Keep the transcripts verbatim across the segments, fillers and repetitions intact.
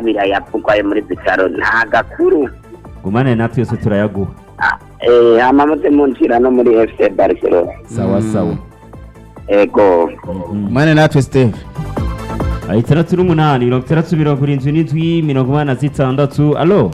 kabiri ayavugwayo muri bitaro nta gakuru gumane natwe yose turayaguha eh amamote munjira no muri F C Barcelona sawa sawa ego Mane natwe Steve ari itandatu n'umunani mirongo itandatu mirongo irindwi n'indwi mirongo inani na zitandatu alo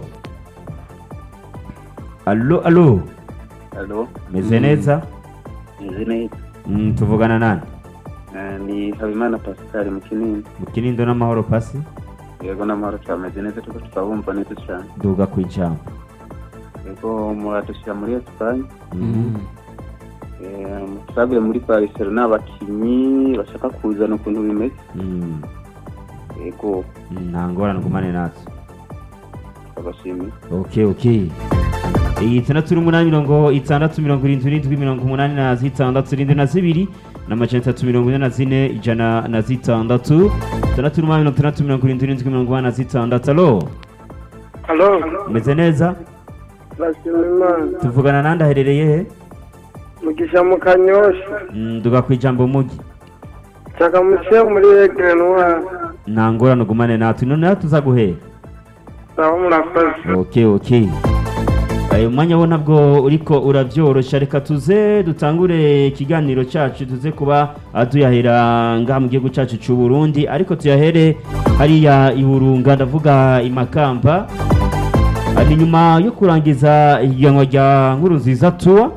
alo alo Hello, meze neza Nizine, Mm, tuvugana nani ni Habimana Pascal mu Kinini. mu kinindo n'amahoro pasi Yego n'amahoro cyameze neza tuko twabumva neza cyane. duga ku ijambo Yego muradushira muri Espagne. Mhm. Eh, musabe muri Barcelona abakinyi bashaka kuzana ukuntu bimeze. Mm, Yego mm, nta ngorane gumane natwe abashimi. okay okay iyi itandatu n'umunani mirongo itandatu mirongo irindwi n'indwi mirongo umunani na zitandatu irindwi na zibiri n'amajana atatu mirongo ine na zine ijana na zitandatu itandatu n'umunani mirongo itandatu mirongo irindwi n'indwi mirongo inani na zitandatu alo Halo, umeze neza Bashimimana. tuvugana nandi aherereye he Mugisha mu Kanyosha. Mm, duga ku ijambo mugi Chaka mushe muri Egrenwa. nta ngorane ugumane natwe none tuza guhera Sawa murakoze. okay okay ayo mwanya wo ntabwo uriko uravyorosha reka tuze dutangure ikiganiro cacu tuze kuba aduyahera ngaha mu gihugu cacu c'u Burundi ariko tuyahere hariya i Burunga ndavuga imakamba ari nyuma yo kurangiza ihiganwa rya nkuru nziza tour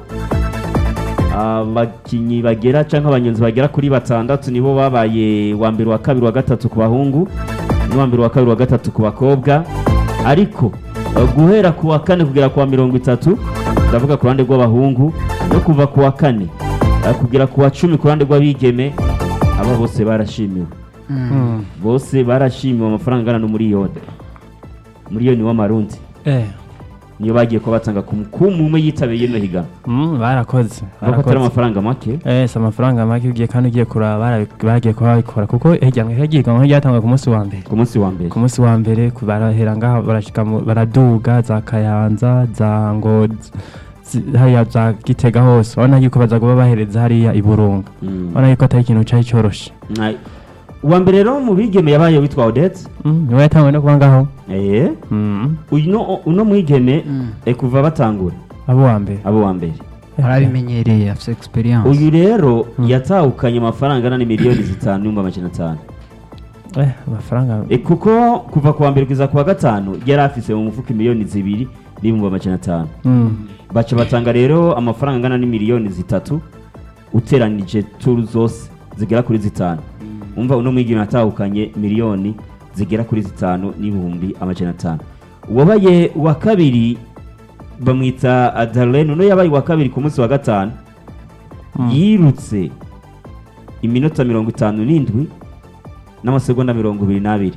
abakinyi bagera canke abanyenzi bagera kuri batandatu nibo babaye wa mbere wa kabiri wa gatatu ku bahungu n'uwa mbere wa kabiri wa gatatu ku bakobwa ariko uh, guhera ku wa kane kugera ku wa mirongo itatu ndavuga ku ruhande rw'abahungu no kuva ku wa kane uh, kugera ku wa cumi ku ruhande rw'abigeme aba bose barashimiwe bose barashimiwe amafaranga angana n'umuriyoni umuriyoni w'amarundi eh niyo bagiye ko batanga ku mukumu umwe yitabiye no higana mm barakoze bako tara amafaranga make eh sa amafaranga make ugiye kandi ugiye kuraba baragiye ko babikora kuko ejyanwe yagiye ngo yatanga ku munsi wa mbere ku munsi wa mbere ku munsi wa mbere kubarahera ngaha barashika baraduga za Kayanza za ngo hariya za Gitega hose urabona yuko baza kuba bahereza hariya i Burunga urabona yuko atari ikintu cyari cyoroshe uwa mbere rero mu bigeme yabaye witwa Odette niwe yatangwe no kuba ngaho eh uno uno mwigeme e kuva batangura abo wa mbere abo wa mbere arabimenyereye afite experience uyu rero yatahukanye amafaranga angana miliyoni zitanu n'ibihumbi amajana atanu eh amafaranga e kuko kuva ku wa mbere kugeza ku wa gatanu yari afise mu mufuka miliyoni zibiri n'ibihumbi amajana atanu baca batanga rero amafaranga angana n'imiliyoni zitatu uteranije turu zose zigera kuri zitanu umva uno mwigime atahukanye miliyoni zigera kuri zitanu n'ibihumbi amajana atanu uwabaye wa kabiri bamwita Adalene uno yabaye wa kabiri ku munsi wa gatanu yirutse iminota mirongo itanu n'indwi n'amasegonda mirongo ibiri n'abiri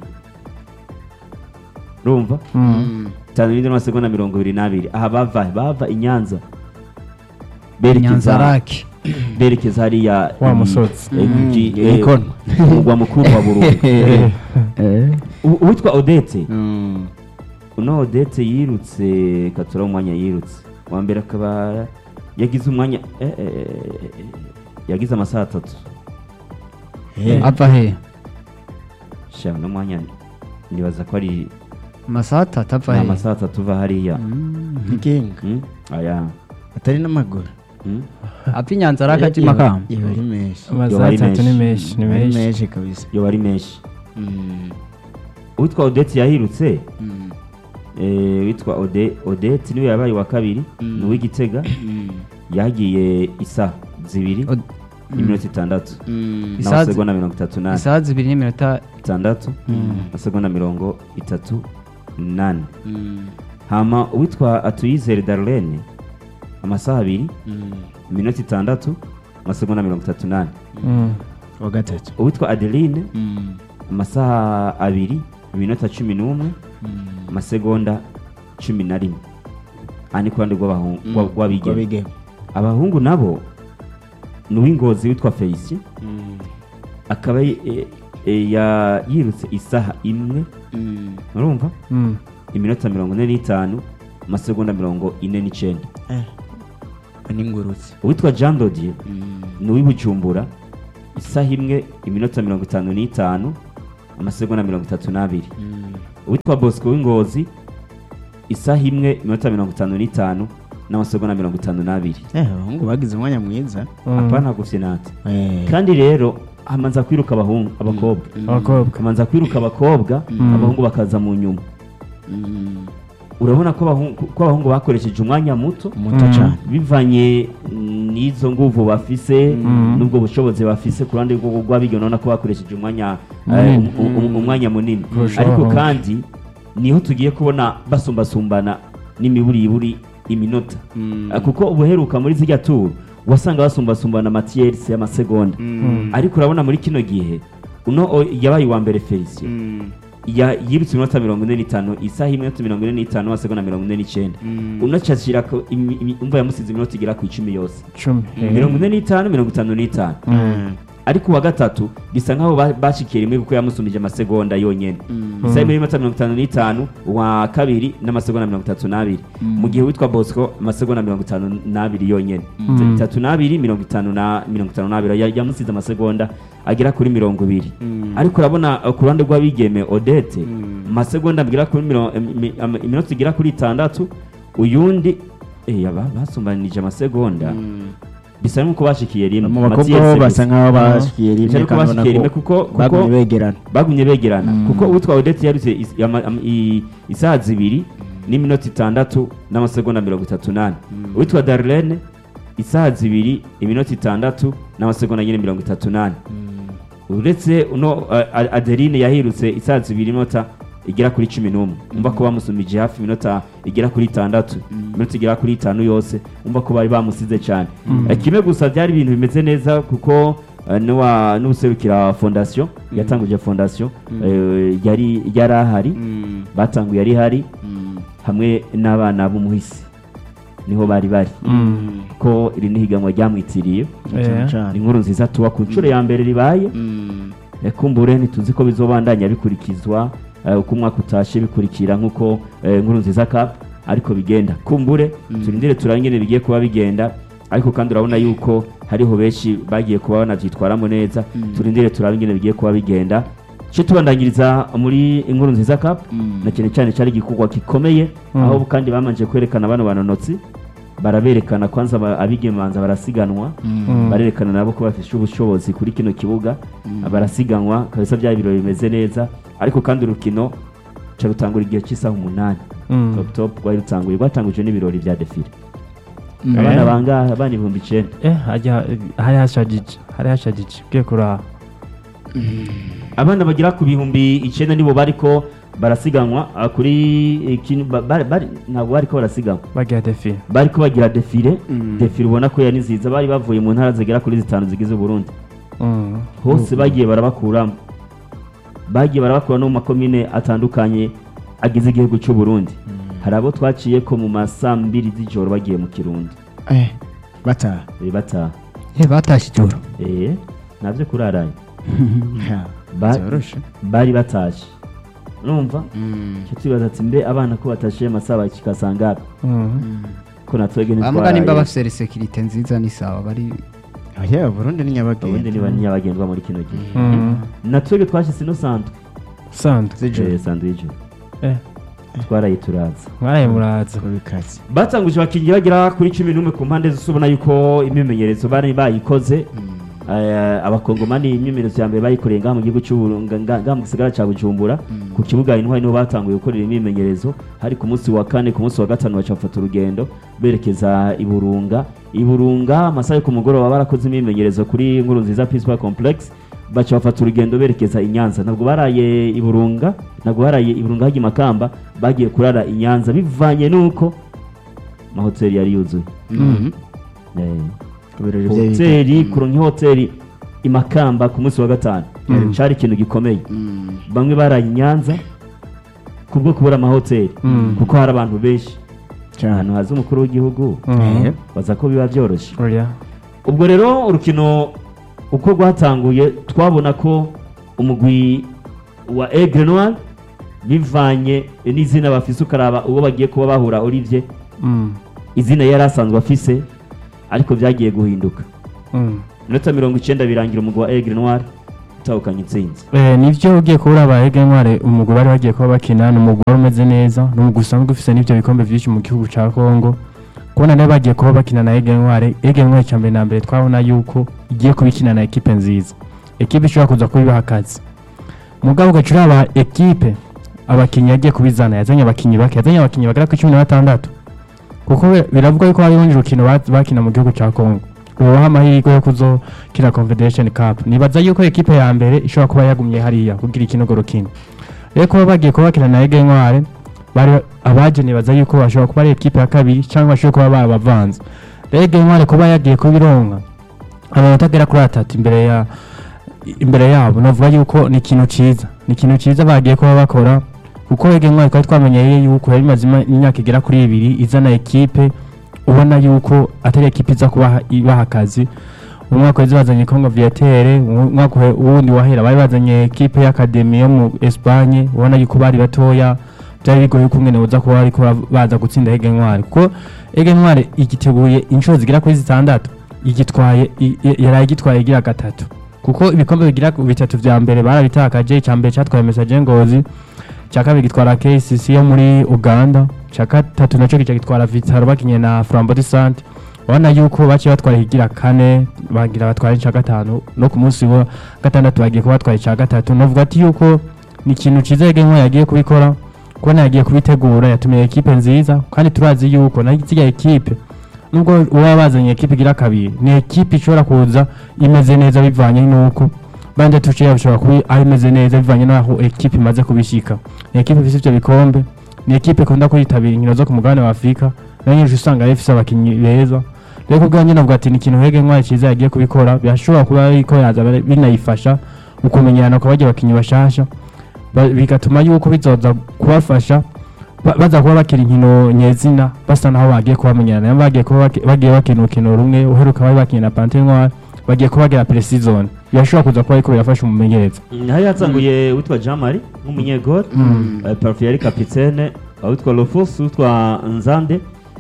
urumva itanu n'indwi n'amasegonda mirongo ibiri n'abiri aha bava bava i Nyanza berekeza berekeza hariya wa musotsi umugwa mukuru wa Burundi uwitwa Odette uno Odette yirutse katura umwanya yirutse wa mbere akaba yagize umwanya yagize amasaha atatu ava he sha no mwanya nibaza ko ari amasaha atatu ava he amasaha atatu uva hariya ngenga aya atari n'amaguru apfi Nyanza rakaje makamba iyo ari menshi amasaha atatu ni menshi ni menshi menshi kabisa yo bari menshi witwa Odette yahirutse eh witwa Ode Odette niwe yabaye wa kabiri ni w'Igitega yagiye isa zibiri iminota itandatu na segonda mirongo itatu nane isaha zibiri n'iminota itandatu na segonda mirongo itatu nane hama witwa Atuyizere Darlene amasaha abiri iminota itandatu na segonda mirongo itatu nane wa gatatu uwitwa Adeline amasaha abiri iminota cumi n'umwe amasegonda cumi na rimwe ani kwande rw'abigeme abahungu nabo ni uw'Ingozi witwa Felicien akaba yirutse isaha imwe urumva iminota mirongo ine n'itanu amasegonda mirongo ine n'icenda n'ingurutse uwitwa Jean Dodier ni uw'Ibujumbura isaha imwe iminota mirongo itanu n'itanu amasegonda mirongo itatu n'abiri uwitwa Bosco w'Ingozi isaha imwe iminota mirongo itanu n'itanu n'amasegonda mirongo itanu n'abiri eh abahungu bagize umwanya mwiza apana gufyenata eh kandi rero hamanza kwiruka abahungu abakobwa abakobwa hamanza kwiruka abakobwa abahungu bakaza mu nyuma mm, urabona ko abahungu ko abahungu bakoresheje umwanya muto muto cyane bivanye n'izo nguvu bafise n'ubwo bushobozi bafise ku ruhande rw'abigeme urabona ko bakoresheje umwanya eh, Mm. um- um- umwanya munini Kurushaho. ariko kandi niho tugiye kubona basumbasumbana n'imiburiburi iminota Ah, kuko ubuheruka muri zirya turu wasanga basumbasumbana matiyerisi y'amasegonda ariko urabona muri kino gihe uno o- yabaye uwa mbere Felicien ya yibutse iminota mirongo ine n'itanu isaha iminota mirongo ine n'itanu amasegonda mirongo ine n'icyenda unacashira ko imi- imi- umva yamusize iminota igera ku icumi yose cumi mirongo ine n'itanu mirongo itanu n'itanu ariko uwa gatatu bisa nkaho ba- bashikiye rimwe kuko yamusumije amasegonda yonyene isaha imwe n'iminota mirongo itanu n'itanu uwa kabiri n'amasegonda mirongo itatu n'abiri mu gihe witwa Bosco amasegonda mirongo itanu n'abiri yonyene itatu n'abiri mirongo itanu na mirongo itanu n'abiri Ya- yamusize amasegonda agera kuri mirongo ibiri ariko urabona uh, ku ruhande rw'abigeme Odette amasegonda agera kuri mirongo imi- ama- iminota igera kuri itandatu uyundi eh yaba basumbanije amasegonda bisa nk'uko bashikiye rimwe mu bakobwa Mathieu bo Sebes. basa nkaho bashikiye Bisa rimwe nk'uko kandi ubona bashikiye rimwe ko kuko kuko bagumye begerana bagumye begerana kuko uwitwa Odette yarutse is- ama- am- i- isaha zibiri n'iminota itandatu n'amasegonda mirongo itatu n'ane uwitwa Darlene isaha zibiri iminota itandatu n'amasegonda nyine mirongo itatu n'ane uretse uno uh, A- Adeline yahirutse isaha zibiri iminota igera kuri cumi n'umwe umva ko bamusumije hafi iminota igera kuri itandatu iminota igera kuri itanu yose umva ko bari bamusize cyane Eh, kimwe gusa byari ibintu bimeze neza kuko eh, n'uwa- n'userukira fondation yatanguje fondation eh, yari yari ahari batanguye yari hari hamwe n'abana b'umuhisi niho bari bari ko iri ni higanwa ryamwitiriye Eh. cyane ni inkuru nziza tuba ku nshuro ya mbere ribaye Eh, kumbure ntituzi ko bizobandanya bikurikizwa eh, uko umwaka utashe bikurikira nk'uko eh, inkuru nziza cup ariko bigenda kumbure turindire turangene bigiye kuba bigenda ariko kandi urabona yuko hariho benshi bagiye kuba banavyitwaramo neza turindire turangene bigiye kuba bigenda cyo tubandanyiriza muri inkuru nziza cup na cyane cyane cyari igikorwa gikomeye aho kandi bamanje kwerekana bano banonotsi baraberekana kwanza aba- abigeme banza barasiganwa barerekana nabo ko bafite ubushobozi kuri kino kibuga barasiganwa kabisa bya birori bimeze neza ariko kandi urukino ca rutangura igihe cy'isaha umunani Mm. top top rwari rutanguye rwatanguje n'ibirori bya defile abana bangahe abana ibihumbi icenda eh hajya hari hashajije hari hashajije ugiye kuraba abana bagera ku bihumbi icenda nibo bariko barasiganwa ah, kuri eh, kino- ba- bari- bari- ntabwo bariko barasiganwa bagira defi bariko bagira defile defile ubona ko yari nziza bari bavuye mu ntara zigera kuri zitanu zigize Burundi Mm. hose bagiye barabakuramo bagiye barabakura no mu makomine atandukanye agize igihugu cy'u Burundi hari abo twaciye ko mu masaa mbiri z'ijoro bagiye mu Kirundo eh bataha eh, bataha Eh, batashye ijoro eh navyo kuraranye Ha, Ba- byoroshe bari batashe urumva cyo tubaza ati mbe abana ko batashe amasaha kikasanga Mm. ko natwege bamuga nimba ntitwaraye bafite sekirite nziza ni sawa bari oya Burundi ni ubundi nyabagendwa niba nyabagendwa muri kino gihe Mm. natwege twashyize ino sandu Sandra z'ijoro eh sandu y'ijoro eh twaraye turaza mwaraye muraza ko bikaze batanguje abakinnyi bagera kuri cumi n'umwe ku mpande zose ubona yuko imyimenyerezo bari bayikoze Eh, abakongomani imyimenyerezo ya mbere bayikoreye ngaha mu gihugu cy'uburunga ngaha mu gisagara cya Bujumbura ku kibuga intwari niho batanguye gukorera imyimenyerezo hari ku munsi wa kane ku munsi wa gatanu bacafata urugendo berekeza i Burunga i Burunga amasaha yo ku mugoroba barakoze imyimenyerezo kuri Nkuru Nziza Peaceful Complex baca bafata urugendo berekeza i Nyanza ntabwo baraye i Burunga ntabwo baraye i Burunga hajya i Makamba bagiye kurara i Nyanza bivanye n'uko amahoteli yari yuzuye Eh, kubirori bye hoteli kuronka hoteli i Makamba ku munsi wa gatanu cari ikintu gikomeye bamwe baraye i Nyanza kubwo kubura amahoteli kuko hari abantu benshi cyane ahantu haza umukuru w'igihugu Mm. baza ko biba byoroshye oya ubwo rero urukino uko rwatanguye twabona ko umugwi wa Aigle Noir bivanye n'izina bafise ukaraba uwo bagiye kuba bahura Olivier Mm. izina yari asanzwe afise ariko byagiye guhinduka Mm. minota mirongo icyenda birangira umugwi wa Aigle Noir utahukanye intsinzi. Eh, nivyo ugiye kubura abahege ntware umugwi bari bagiye kuba bakina ni umugwi wari umeze neza ni umugwi usanzwe ufise n'ivyo bikombe vyinshi mu gihugu ca Kongo kubona rero bagiye kuba bakina na Ege Ntware Ege Ntware cya mbere na mbere twabona yuko igiye kubikina na ekipe nziza ekipe ishobora kuza kubibaha akazi mugabo gacura aba ekipe abakinyi yagiye kubizana yazanye abakinyi bake yazanye abakinyi bagera ku cumi na batandatu kuko biravuga yuko hari urundi rukino bakina mu gihugu ca Kongo ubaha amahirwe yo kuzokina Confederation Cup nibaza yuko ekipe ya mbere ishobora kuba yagumye hariya kugira ikinogo rukino rero kuba bagiye kuba bakina na Ege Ntware bari abaje nibaza yuko bashobora kuba ari ekipe ya kabiri cyangwa bashobora kuba babavanze rero Ege Ntware kuba yagiye kubironka amanota agera kuri atatu imbere ya imbere yabo navuga yuko ni ikintu ciza ni ikintu ciza bagiye kuba bakora kuko Ege Ntware twari twamenyeye yuko yari maze imyaka igera kuri ibiri izana ekipe ubona yuko atari ekipe iza kuba ibaha akazi umwaka weze bazanye Congo Viatere umwaka wundi wahera bari bazanye ekipe y'Academy yo mu Espagne ubona yuko bari batoya byari bigoye ko umwene uza kuba ariko baza gutsinda Ege Ntware kuko Ege Ntware igiteguye inshuro zigira kuri zitandatu igitwaye yaraye igitwaye igira gatatu kuko ibikombe bigira bitatu vya mbere barabitakaje cyambere cyatwaye Message Ngozi cya kabiri gitwara K C C yo muri Uganda cya gatatu naco gice gitwara Vitaro bakinye na Flambeau du Centre wana yuko bace batwara igira kane bagira batwara cya gatanu no ku munsi wa gatandatu bagiye kuba batwara cya gatatu novuga ati yuko ni ikintu ciza Ege Ntware yagiye kubikora kubona yagiye kubitegura yatumiye ekipe nziza kandi turazi yuko na iziga ekipe nubwo uba bazanye ekipe igira kabiri ni ekipe ishobora kuza imeze neza bivanye nuko bande tuciye bashobora kuba ari imeze neza bivanye naho ekipe imaze kubishika ni ekipe ifite ivyo bikombe ni ekipe ikunda kwitabira inkino zo ku mugabane wa Afrika nanyo usanga ifise abakinyi beza rero kubwanye navuga ati ni ikintu Ege Ntware ciza yagiye kubikora byashobora kuba ariko yaza binayifasha mu kumenyana ko bagiye abakinyi bashasha bigatuma yuko bizoza kubafasha baza kuba bakira inkino nyezina basa naho bagiye kubamenyana bagiye kuba bagiye bakina ukino rumwe uheruka bari bakina na Panthère Noire bagiye kubagira pre-season yashobora kuza kuba ariko birafasha umumenyereza hari yatsanguye witwa Jamari nk'umunyegol Parfait yari kapitene witwa Lofus witwa Nzande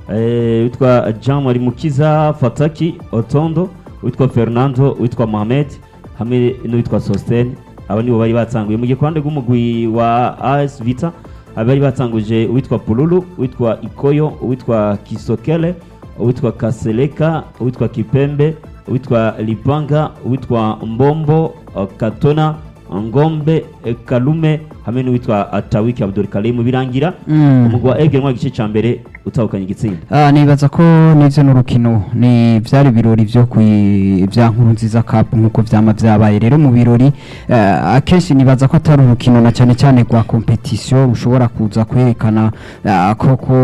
witwa Jamari Mukiza Fataki Otondo witwa Fernando witwa Mohamed hamwe n'uwitwa Sosten aba nibo bari batsanguye mu gikwande gumugwi wa A S Vita abari batsanguje witwa Pululu witwa Ikoyo witwa Kisokele witwa Kaseleka witwa Kipembe witwa Lipanga witwa Mbombo uh, Katona Ngombe eh, Kalume hamwe n'uwitwa Atawiki Abdul Karim birangira Mm. umugwi wa Ege Ntware gice ca mbere utahukanye igitsinda. Ah, nibaza ko nivyo n'urukino ni vyari birori vyo kwivya nkuru nziza cup nkuko vyama vyabaye rero mu birori uh, akenshi nibaza ko atari urukino na cyane cyane kwa competition ushobora kuza kwerekana uh, koko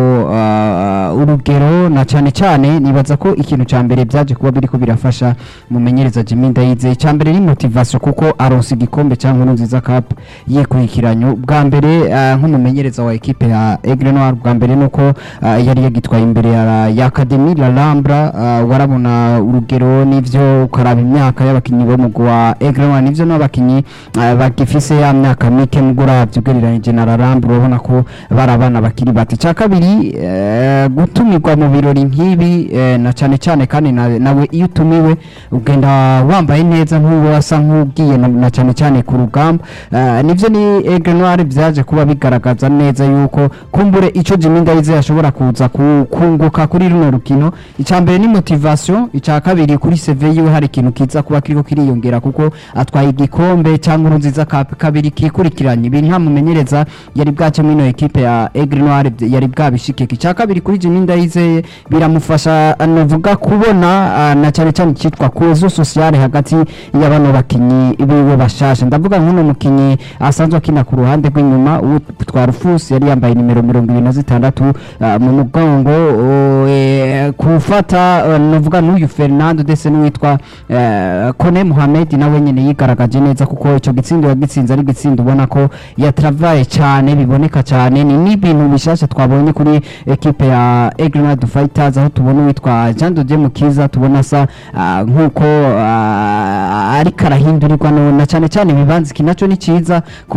uh, urugero na cyane cyane nibaza ko ikintu ca mbere byaje kuba biriko birafasha mumenyereza Jimmy Ndayize ca mbere ni motivation kuko aronse igikombe ca nkuru nziza cup yekwikiranyo bwa mbere uh, nk'umumenyereza wa equipe ya Aigle Noir bwa mbere nuko uh, yari yagitwaye imbere ya, ya Academy La Lambra uh, warabona urugero nivyo ukaraba imyaka y'abakinyi bo mu gwa Aigle Noir nivyo n'abakinyi uh, bagifise ya myaka mike mugura byugereranije na La Lambra urabona ko barabana bakiri bati ca kabiri uh, gutumirwa mu birori nkibi uh, na cyane cyane kandi na, nawe iyo utumiwe ugenda wambaye neza nk'uwo wasa nk'ugiye na, na cyane cyane ku rugamba uh, nivyo ni Aigle Noir byaje kuba bigaragaza neza yuko kumbure ico Jimmy Ndayize yashobora kuza kunguka kuri runo rukino icambere ni motivation ica kabiri kuri C V yiwe hari ikintu kiza kuba kiriko kiriyongera kuko atwaye igikombe cyangwa urunziza cup kabiri kikurikiranye ibintu nta mumenyereza yari bwace mwino equipe ya Aigle Noir yari bwabishike ica kabiri kuri Jimmy Ndayize biramufasha novuga kubona uh, na cyane cyane cyitwa cohesion sociale hagati y'abano bakinyi biwe bashasha ndavuga nk'uno mukinyi asanzwe akina ku ruhande rw'inyuma Twarufus yari yambaye nimero mirongo ibiri na zitandatu uh, mu mugongo uh, e, kufata uh, novuga n'uyu Fernando dese n'uwitwa uh, Kone Mohamed nawe nyene yigaragaje neza kuko ico gitsindo yagitsinze ari gitsindo ubona ko yatravaye cyane biboneka cyane ni n'ibintu bishasha twabonye kuri equipe ya Aigle Noir Fighters aho tubona witwa Jean de Dieu Mukiza tubona sa uh, nkuko uh, ari karahindurirwa no na cyane cyane bibanze kinaco ni ciza ku mukinyi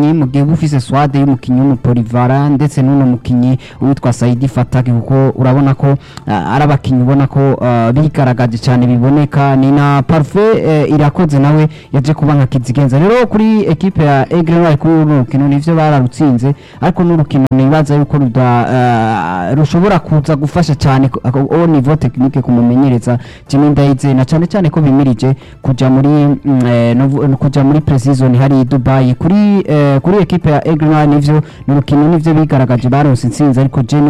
mukinyi mu gihe ufise swade y'umukinyi w'umupolivara ndetse n'uno mukinyi witwa Saidi Fataki kuko urabona ko uh, ari abakinyi ubona ko uh, bigaragaje cyane biboneka ni na Parfait uh, irakoze nawe yaje kuba nka kizigenza rero kuri equipe ya Aigle Noir kuri urukino nivyo bararutsinze ariko n'urukino nibaza yuko ruda uh, rushobora kuza gufasha cyane au niveau technique kumumenyereza Jimmy Ndayizeye na cyane cyane ko bimirije kuja muri mm, eh, no, kuja muri pre-season hari Dubai kuri eh, kuri equipe ya Aigle Noir nivyo n'urukino nivyo bigaragaje baronse intsinzi ariko je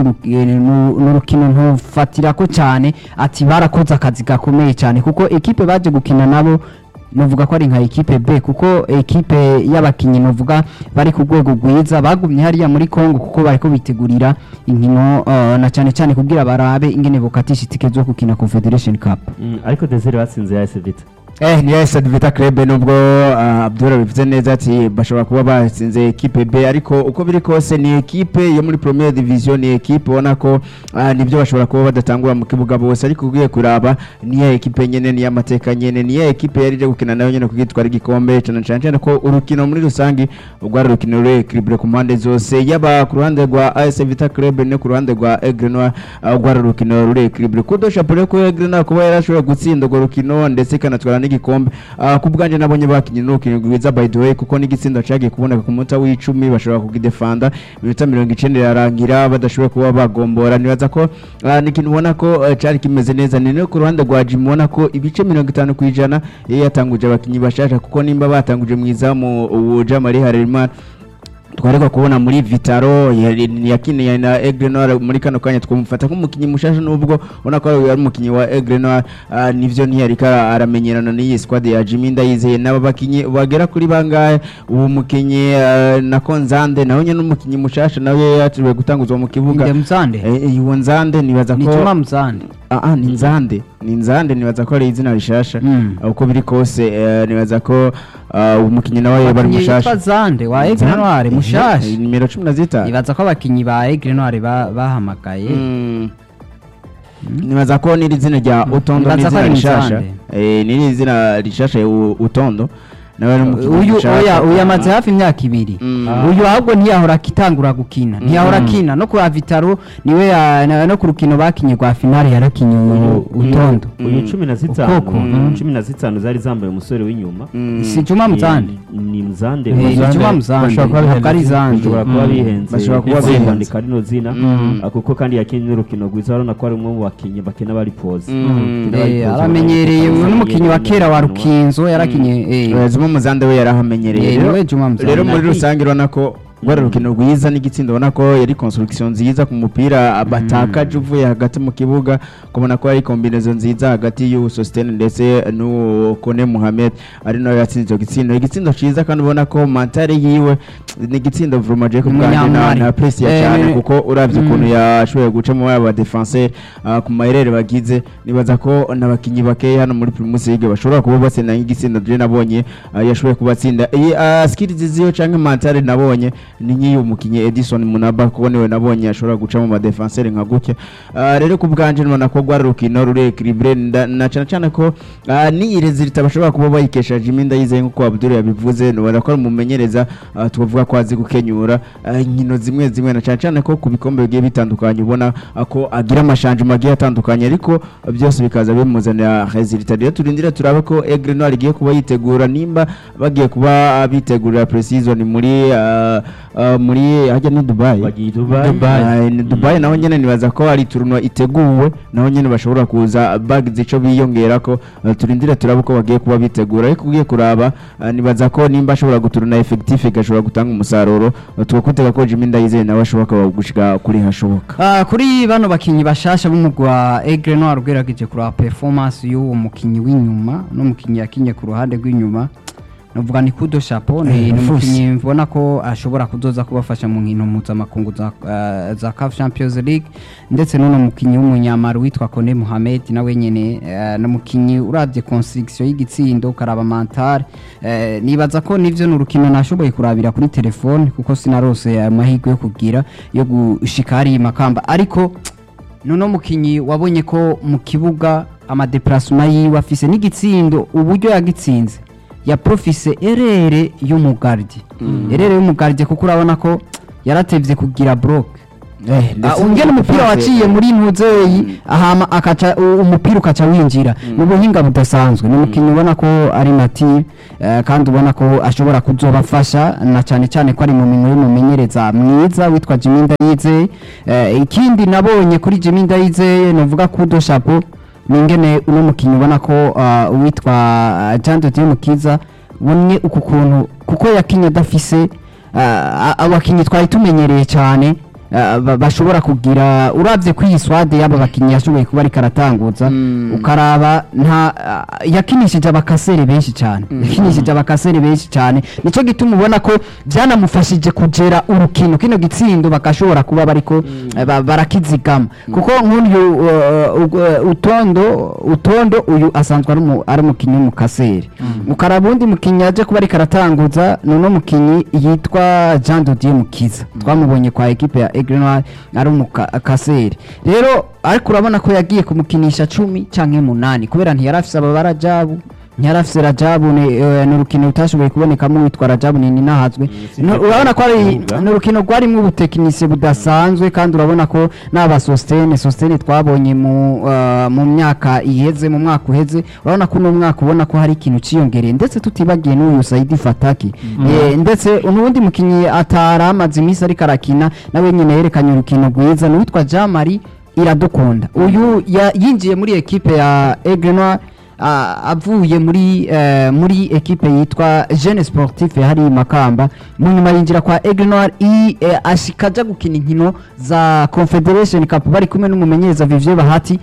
n'urukino ntufatira ko cyane ati barakoze akazi gakomeye cyane kuko equipe baje gukina nabo novuga ko ari nka equipe B kuko equipe y'abakinyi novuga bari ku rwego rwiza bagumye hariya muri Kongo kuko bariko bitegurira inkino uh, na cyane cyane kugira barabe ingene bokatisha itike zo gukina Confederation Cup Mm, ariko Desire batsinze ya A S Vita Eh ni A S Vita Club nubwo uh, Abdul bivuze neza ati bashobora kuba batsinze equipe B ariko uko biri kose ni equipe yo muri Premier Division ni equipe ubona ko uh, nibyo bashobora kuba badatangura mu kibuga bose ariko ugiye kuraba ni ya equipe nyene ni y'amateka nyene ni ya equipe yarije gukina nayo nyene kugitwara igikombe cyane cyane ko urukino muri rusangi rwari urukino rure equilibre ku mpande zose yaba ku ruhande rwa A S Vita Club no ku ruhande rwa Aigle Noir uh, rwari urukino rure equilibre kudo chapeau ko Aigle Noir kuba yarashobora gutsinda urwo rukino ndetse kanatwara n'igikombe uh, kubwanje nabonye bakinye n'urukino rwiza by the way kuko n'igitsindo cyagiye kuboneka ku munota w'icumi bashobora kugidefanda iminota mirongo icenda yarangira badashobora kuba bagombora nibaza ko uh, n'ikintu ubona ko uh, cyari kimeze neza ni no ku ruhande rwa Jim ubona ko ibice mirongo itanu ku ijana yatanguje abakinyi bashasha kuko nimba batanguje mwizamu uja Marie Harerimana twareka kubona muri Vitaro yakiniye na Aigle Noir muri kano kanya twumufata nk'umukinyi mushasha nubwo ubona ko ari umukinyi wa Aigle Noir uh, nivyo ntiyarika aramenyerana n'iyi squad ya Jimmy Ndayizeye nabo bakinyi bagera kuri bangahe ubu mukinyi uh, na Konzande naho nyene n'umukinyi mushasha nawe yatiriwe gutanguzwa mu kibuga Inde Mzande eh iyo Nzande nibaza ko ni Juma Mzande ah ah ni Nzande ni Nzande nibaza ko ari izina rishasha Mm. uko biri kose uh, nibaza ko uh, umukinyi nawe bari mushasha Zande wa Aigle Noir mushasha nimero cumi na zitanu ibaza ko abakinyi ba Aigle Noir bahamagaye Mm. nibaza ko niri zina rya Utondo Nibaza ko n'izina ari rishasha Nzande. eh niri zina rishasha u- Utondo nawe n'umukinyi uyu mushasha. oya uyu amaze hafi imyaka ibiri Mm. uyu ahubwo ntiyahora akitangura gukina ntiyahora akina no kuri Vitaro niwe ya- na- no ku rukino bakinye rwa finale yarakinye uyu Utondo uyu cumi na zitanu Ukoko. mm, cumi na zitanu zari zambaye umusore w'inyuma Mm. si Juma Mzande Ni- ni Mzande Eh, ni Mzande. Juma Mzande Bashobora kuba ntabwo ari bihenze. Zande bashobora kuba bihenze Bashobora kuba ndetse bihenze. kwandika rino zina Mm. ah, kuko kandi yakinye n'urukino rwiza urabona ko ari umwe mu bakinyi bakina bari pose Mm. Eh, aramenyereye n'umukinyi wa kera wa Rukinzo yarakinye eh, Eh, Zuma Muzande we yarahamenyereye eh, rero niwe Juma Mzande rero muri rusange urabona ko rwari urukino rwiza n'igitsindo ubona ko yari construction nziza ku mupira batakaje uvuye hagati mu kibuga kubona ko yari combinaison nziza hagati y'u Sostene ndetse n'uwo Kone Mohamed ari nawe yatsinze icyo gitsindo igitsindo ciza kandi ubona ko mentale yiwe ni igitsindo vraiment je ko bwanje na Umunyamwari. na press ya Eh, cyane eh, kuko uravye ukuntu yashoboye guca mu baba defenseur uh, ku maherere bagize nibaza ko nabakinyi bakeye hano muri Primus League bashobora kuba batsinda nk'igitsindo je nabonye uh, yashoboye kubatsinda iyi uh, skills ziyo canke mentale nabonye ni nk'iyo mukinyi Edison Munaba kuko niwe nabonye ashobora guca mu ma defenseur nka gutya uh, rero ku bwanje nibona ko rwari rukino rure equilibre na cyane cyane ko uh, ni resultat bashobora kuba bayikesha Jimmy Ndayizeye nkuko Abdul yabivuze nibona ko umumenyereza uh, tuvuga ko azi gukenyura uh, inkino zimwe zimwe na cyane cyane ko ku bikombe bigiye bitandukanye ubona uh, ko agira amashanje magiye atandukanye ariko uh, byose bikaza bimuzanira resultat rero turindire turabe ko Aigle Noir igiye kuba yitegura nimba bagiye kuba uh, bitegurira pre-season muri uh, uh, muri hajya ni Dubai bagiye Dubai Dubai uh, ni Dubai naho nyene nibaza ko ari turno iteguwe naho nyene bashobora kuza bagize ico biyongera ko uh, turindire turabe ko bagiye kuba bitegura ariko ugiye kuraba uh, nibaza ko nimba ashobora guturuna effective gashobora gutanga umusaruro uh, twakutega ko Jimmy Ndayizeye nawe ashobora gushika kuri hashoboka Ah, kuri bano bakinyi bashasha b'umugwa Aigle Noir ugerageje kuri performance y'uwo mukinyi w'inyuma no mukinyi yakinye ku ruhande rw'inyuma novuga ni kudo chapeau ni umukinyi mbona ko ashobora kuzoza kubafasha mu nkino mpuzamakungu za uh, za C A F Champions League ndetse n'uno mukinyi w'umunyamari witwa Kone Mohamed nawe nyene uh, no mukinyi uravye construction y'igitsindo karaba mental uh, nibaza ko nivyo n'urukino nashoboye kurabira kuri telefone kuko sinarose amahirwe yo kugira yo gushika hari makamba ariko nono mukinyi wabonye ko mu kibuga ama déplacement yiwe afise n'igitsindo uburyo yagitsinze ya profise erere y'umugardi erere y'umugardi kuko urabona ko yaratevye kugira block Eh, ndetse ungena umupira n'umukozi- waciye muri ntuzeyi ahama akaca u- umupira ukaca winjira mu buhinga budasanzwe ni umukinnyi ubona ko ari mati eh, kandi ubona ko ashobora kuzobafasha na cyane cyane ko ari mu minwe y'umumenyereza mwiza witwa Jimmy Ndayize. Eh, ikindi nabonye kuri Jimmy Ndayize novuga kudo chapeau ningene uno mukinnyi ubona ko ah, uwitwa Jean de Dieu Mukiza ubonye uku kuntu kuko yakinye adafise ah, abakinnyi twari tumenyereye cyane Uh, ba- bashobora kugira uravye kwiswade yaba bakinyi yashoboye kuba ari karatanguza ukaraba nta uh, yakinishije abakasere benshi cyane yakinishije abakasere benshi cyane nico gituma ubona ko byanamufashije kugera urukino kino gitsindo bakashobora kuba bariko uh, ba- barakizigama kuko nk'uyu uh, uh, utondo utondo uyu asanzwe ari mu- ari mukinyi w'umukasere ukaraba undi mukinyi yaje kuba ari karatanguza none mukinyi yitwa Jean de Dieu Mukiza twamubonye kwa equipe ya Aigle ari umukaseri rero ariko urabona ko yagiye kumukinisha cumi canke munani kubera ntiyarafise ababara jabu ntiyarafise Rajabu ni eh, n'urukino rutashoboye kubonekamo witwa Rajabu ni nahazwe No- urabona ko ari n'urukino rwarimwo ubutekinisiye budasanzwe kandi urabona ko n'aba Sostene Sostene twabonye mu uh, mu myaka iheze mu mwaka uheze urabona ko no mwaka ubona ko hari ikintu ciyongereye ndetse tutibagiye n'uyu Saidi Fataki eh, ndetse unundi mukinyi ataramaze imisi ariko arakina nawe nyine yerekanye urukino rwiza n'uwitwa Jamari Iradukunda uyu ya- yinjiye muri equipe ya Aigle Noir ah, avuye muri eh, muri equipe yitwa Jeune Sportif hari Makamba mu nyuma yinjira kwa Aigle Noir i eh, ashikaja gukina inkino za Confederation Cup bari kumwe n'umumenyereza Vivier Bahati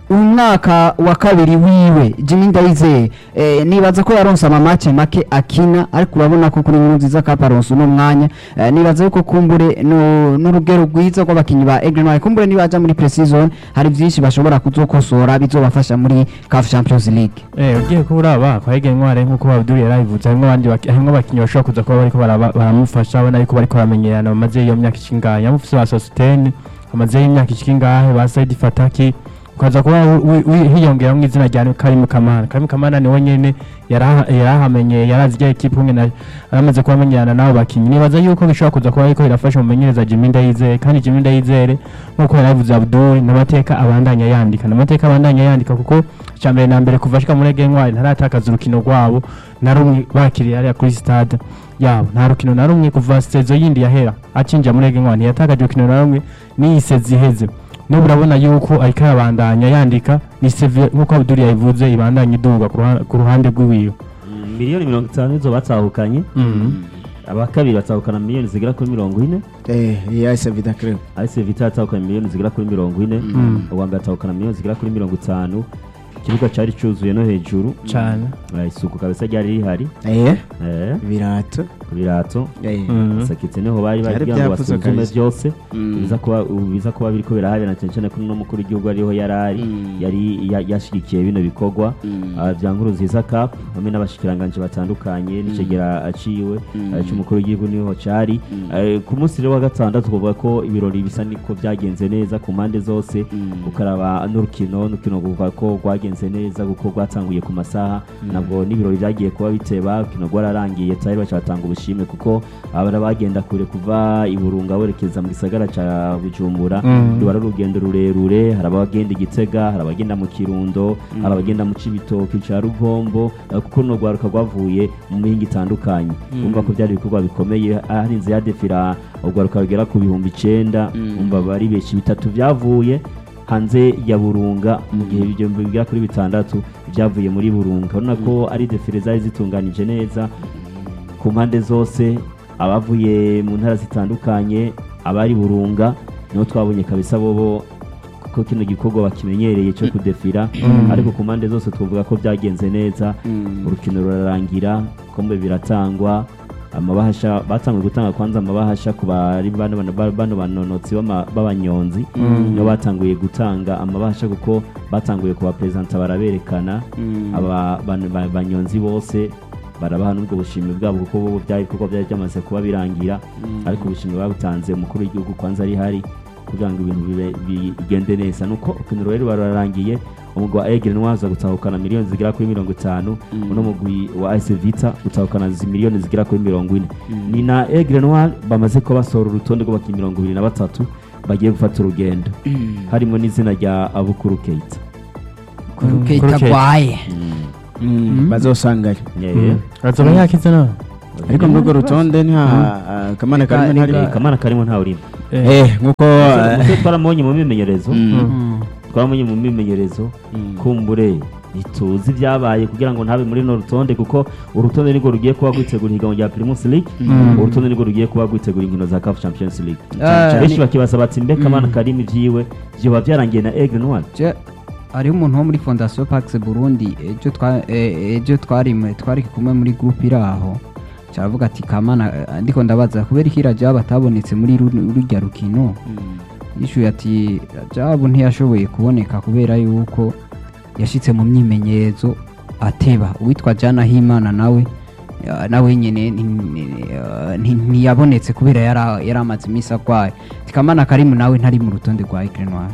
umwaka wa kabiri wiwe Jimmy Ndayize eh, nibaza ko yaronse amamace make akina ariko urabona ko kuri nkuru nziza Cup aronse uno mwanya eh, nibaza yuko kumbure no- n'urugero rwiza rw'abakinyi ba Aigle Noir kumbure nibaja muri pre-season hari byinshi bashobora kuzokosora bizobafasha muri C A F Champions League. Eh ugiye kuraba kwa Aigle Noir nkuko Abdul yarabivuze harimo abandi baki- harimo abakinyi bashobora kuza kuba bariko baraba- baramufasha abona ariko bariko baramenyerana bamaze iyo myaka ikingahe yamufise ba Sostene amaze iyo myaka ikingahe ba Saidi Fataki ukaza kuba wi- wi- hiyongera mu izina rya Karim Kamana Karim Kamana ni wenyene yaraha- yarahamenye yarazi rya equipe umwe aramaze kubamenyerana nabo bakinyi nibaza yuko bishobora kuza kuba ariko irafasha umumenyereza Jimmy Ndayize kandi Jimmy Ndayize nkuko yaravuze Abdul n'amateka abandanya yandika n'amateka abandanya yandika kuko cyambere na mbere kuva ashika muri Aigle Noir ntaratakaza urukino rwabo na rumwe bakiriye hariya kuri stade yabo nta rukino na rumwe kuva sezo yindi yahera acinja muri Aigle Noir ntiyatakaje urukino na rumwe ni sezi iheze n'ubu urabona yuko ariko arabandanya yandika ni seve nkuko Abdul yabivuze ibandanya iduga ku ruha- ku ruhande rw'iwiwe Mm, miliyoni mirongo itanu nizo batahukanye abakabiri batahukana miliyoni zigera kuri mirongo ine eh yes Vida Club AS Vita yatahukanye miliyoni zigera kuri mirongo ine uwa mbere atahukana miliyoni zigera kuri mirongo itanu ikibuga cyari cyuzuye no hejuru cyane Eh, isuku kabisa ryari rihari eh eh birato ku birato eh sakitse niho bari Byari bagira ngo byavuze basuzume kabisa. byose biza kuba ubu biza kuba biriko birahabera cyane cyane ko n'umukuru w'igihugu ariho yarari yari ya- yashigikiye bino bikorwa ah, bya nkuru nziza Cup hamwe n'abashikiranganje batandukanye n'icegera aciwe ah, cy'umukuru w'igihugu niho cyari Eh, ku munsi rero wa gatandatu kuvuga ko ibirori bisa niko byagenze neza ku mpande zose ukaraba n'urukino n'urukino kuvuga ko rwagenze neza kuko rwatanguye ku masaha nabwo n'ibirori byagiye kuba biteba urukino rwararangiye tayari baca batanga ubushime kuko abara bagenda kure kuva i Burunga werekeza mu gisagara ca Bujumbura ruba urugendo rurerure hari abagenda i Gitega hari abagenda mu Kirundo hari abagenda mu Cibitoke ca Rugombo eh, kuko no rwaruka rwavuye mu mihinga itandukanye umva ko byari ibikorwa bikomeye hari inzu ya defira urwaruka rugera ku bihumbi icenda umva bari beshi bitatu byavuye hanze ya Burunga mu gihe ibyo bigera kuri bitandatu byavuye muri Burunga urabona ko ari defire zari zitunganije neza ku mpande zose abavuye mu ntara zitandukanye abari Burunga niho twabonye kabisa bobo kuko kino gikorwa bakimenyereye cyo kudefira ariko ku mpande zose tuvuga ko byagenze neza urukino rurarangira kombe biratangwa amabahasha batanguye gutanga kwanza amabahasha ku bari bano bano bano banonotsi b'ama- b'abanyonzi niyo batanguye gutanga amabahasha kuko batanguye kuba presenta baraberekana aba bano ba- banyonzi bose barabaha n'ubwo bushimwe bwabo kuko bo byari kuko byari byamaze kuba birangira ariko ubushimwe babutanze umukuru w'igihugu kwanza ari hari kugira ngo ibintu bibe- bigende neza nuko ukuntu rero bararangiye umugwi wa Aigle Noir uza gutahukana miliyoni zigera kuri mirongo itanu uno mugwi wa A S Vita utahukana zi miliyoni zigera kuri mirongo ine ni na Aigle Noir bamaze ko basohora urutonde rw'abakinnyi mirongo ibiri na batatu bagiye gufata urugendo harimo n'izina rya Abukuru Keita kuruketa Kuruketa. gwaye bazosangayo Yeah. azoba yakize none ariko muri urwo rutonde nta ah, kamana karimo Reka- ntari reka- Kamana karimo ntawe urimo eh nkuko ah, Umusore twaramubonye mu mimenyerezo mm, twaramubonye mu mimenyerezo mm. kumbure ntituzi ibyabaye kugira ngo ntabe muri no rutonde kuko urutonde nirwo rugiye kuba rwitegura ihiganwa rya Primus League urutonde nirwo rugiye kuba rwitegura inkino za C A F Champions League Ah, benshi ni- bakibaza bati mbe Kamana Karimi vyiwe vyoba vyarangiye na Aigle Noir Je- hariho umuntu wo muri fondation Pax Burundi ejo twa eh, ejo twari mu- twari kumwe muri groupe iri aho caravuga ati Kamana eh, ndiko ndabaza kubera iki Rajab atabonetse muri ru- rurya rukino yishuye ati Rajab ntiyashoboye kuboneka kubera yuko yashitse mu myimenyerezo ateba uwitwa Jana Himana nawe eh, nawe nyene ni- ni- eh, nti- ntiyabonetse kubera yara- yari amaze iminsi agwaye Ati Kamana Karimu nawe ntari mu rutonde rwa Aigle Noir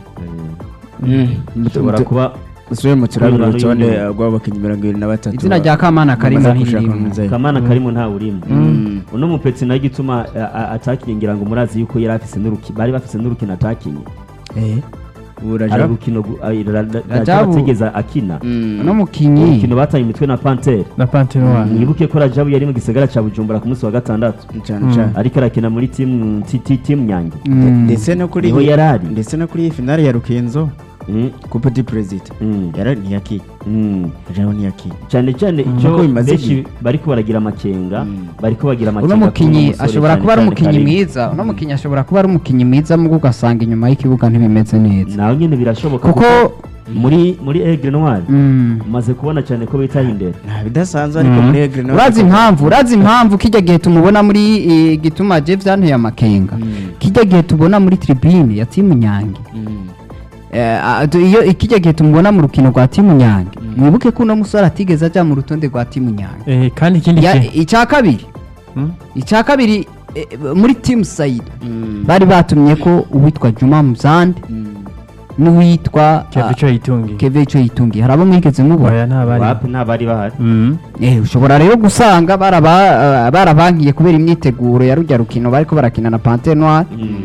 ushobora kuba usubiye mu turabiro Urungano rutonde y'umuntu. rw'abakinnyi mirongo ibiri na batatu izina rya Kamana Karimu bamaze gushaka ntiririmo umuzayi. Kamana Karimo ntawe urimo Mm. uno mupetsi nayo gituma atakinye ngira ngo murazi yuko yari afise n'urukino bari bafise n'urukino atakinye eh ubu ari Rajab urukino gu- ay- ra- ra- Rajab- Rajab atigeze akina Mm. uno mukinyi urukino batanye imitwe na Panthère na Pantenoir mwibuke ko Rajab yari mu gisagara ca Bujumbura ku munsi wa gatandatu cyane cyane ariko arakina muri timu ti- ti- timu Nyange Mm. ndetse no kuri niho yari ari. ndetse no kuri iyi finale ya Rukinzo Mm, coupe du president mm, yara ntiyaki mm. Rajab ntiyaki cyane cyane Uko icyo bimaze benshi igihe. bariko baragira amakenga Mm. bariko bagira amakenga uno kuri uno mukinyi musore ashobora cyane kuba ari cyane umukinyi Karimo. mwiza uno mukinyi ashobora kuba ari umukinyi mwiza mugo ugasanga inyuma y'ikibuga ntibimeze neza nawe nyine birashoboka kuko muri muri Aigle Noir mm, umaze kubona cyane ko bitaye imbere nta bidasanzwe ariko muri Aigle Noir urazi impamvu urazi impamvu kijya gihe tumubona muri eh, gituma je vyanteye amakenga Mm. kijya gihe tubona muri tribune ya timu Nyange Mm. Eh, ah, tu- iyo ikijya gihe tumubona mu rukino rwa timu Nyange mwibuke ko uno musore atigeze aja mu rutonde rwa timu Nyange eh kandi ikindi Ya- kintu icya kabiri Hmm? icya kabiri eh, muri timu Said Mm. bari batumye ko uwitwa Juma Muzande Mm. n'uwitwa Kevin Cho yitungi Keve Ico yitungiye hari abo mwigeze mubona oya nta bari wapi ntabari bahari Mm. eh ushobora rero gusanga baraba uh, barabankiye kubera imyiteguro ya rujya rukino bariko barakina na Panthère Noire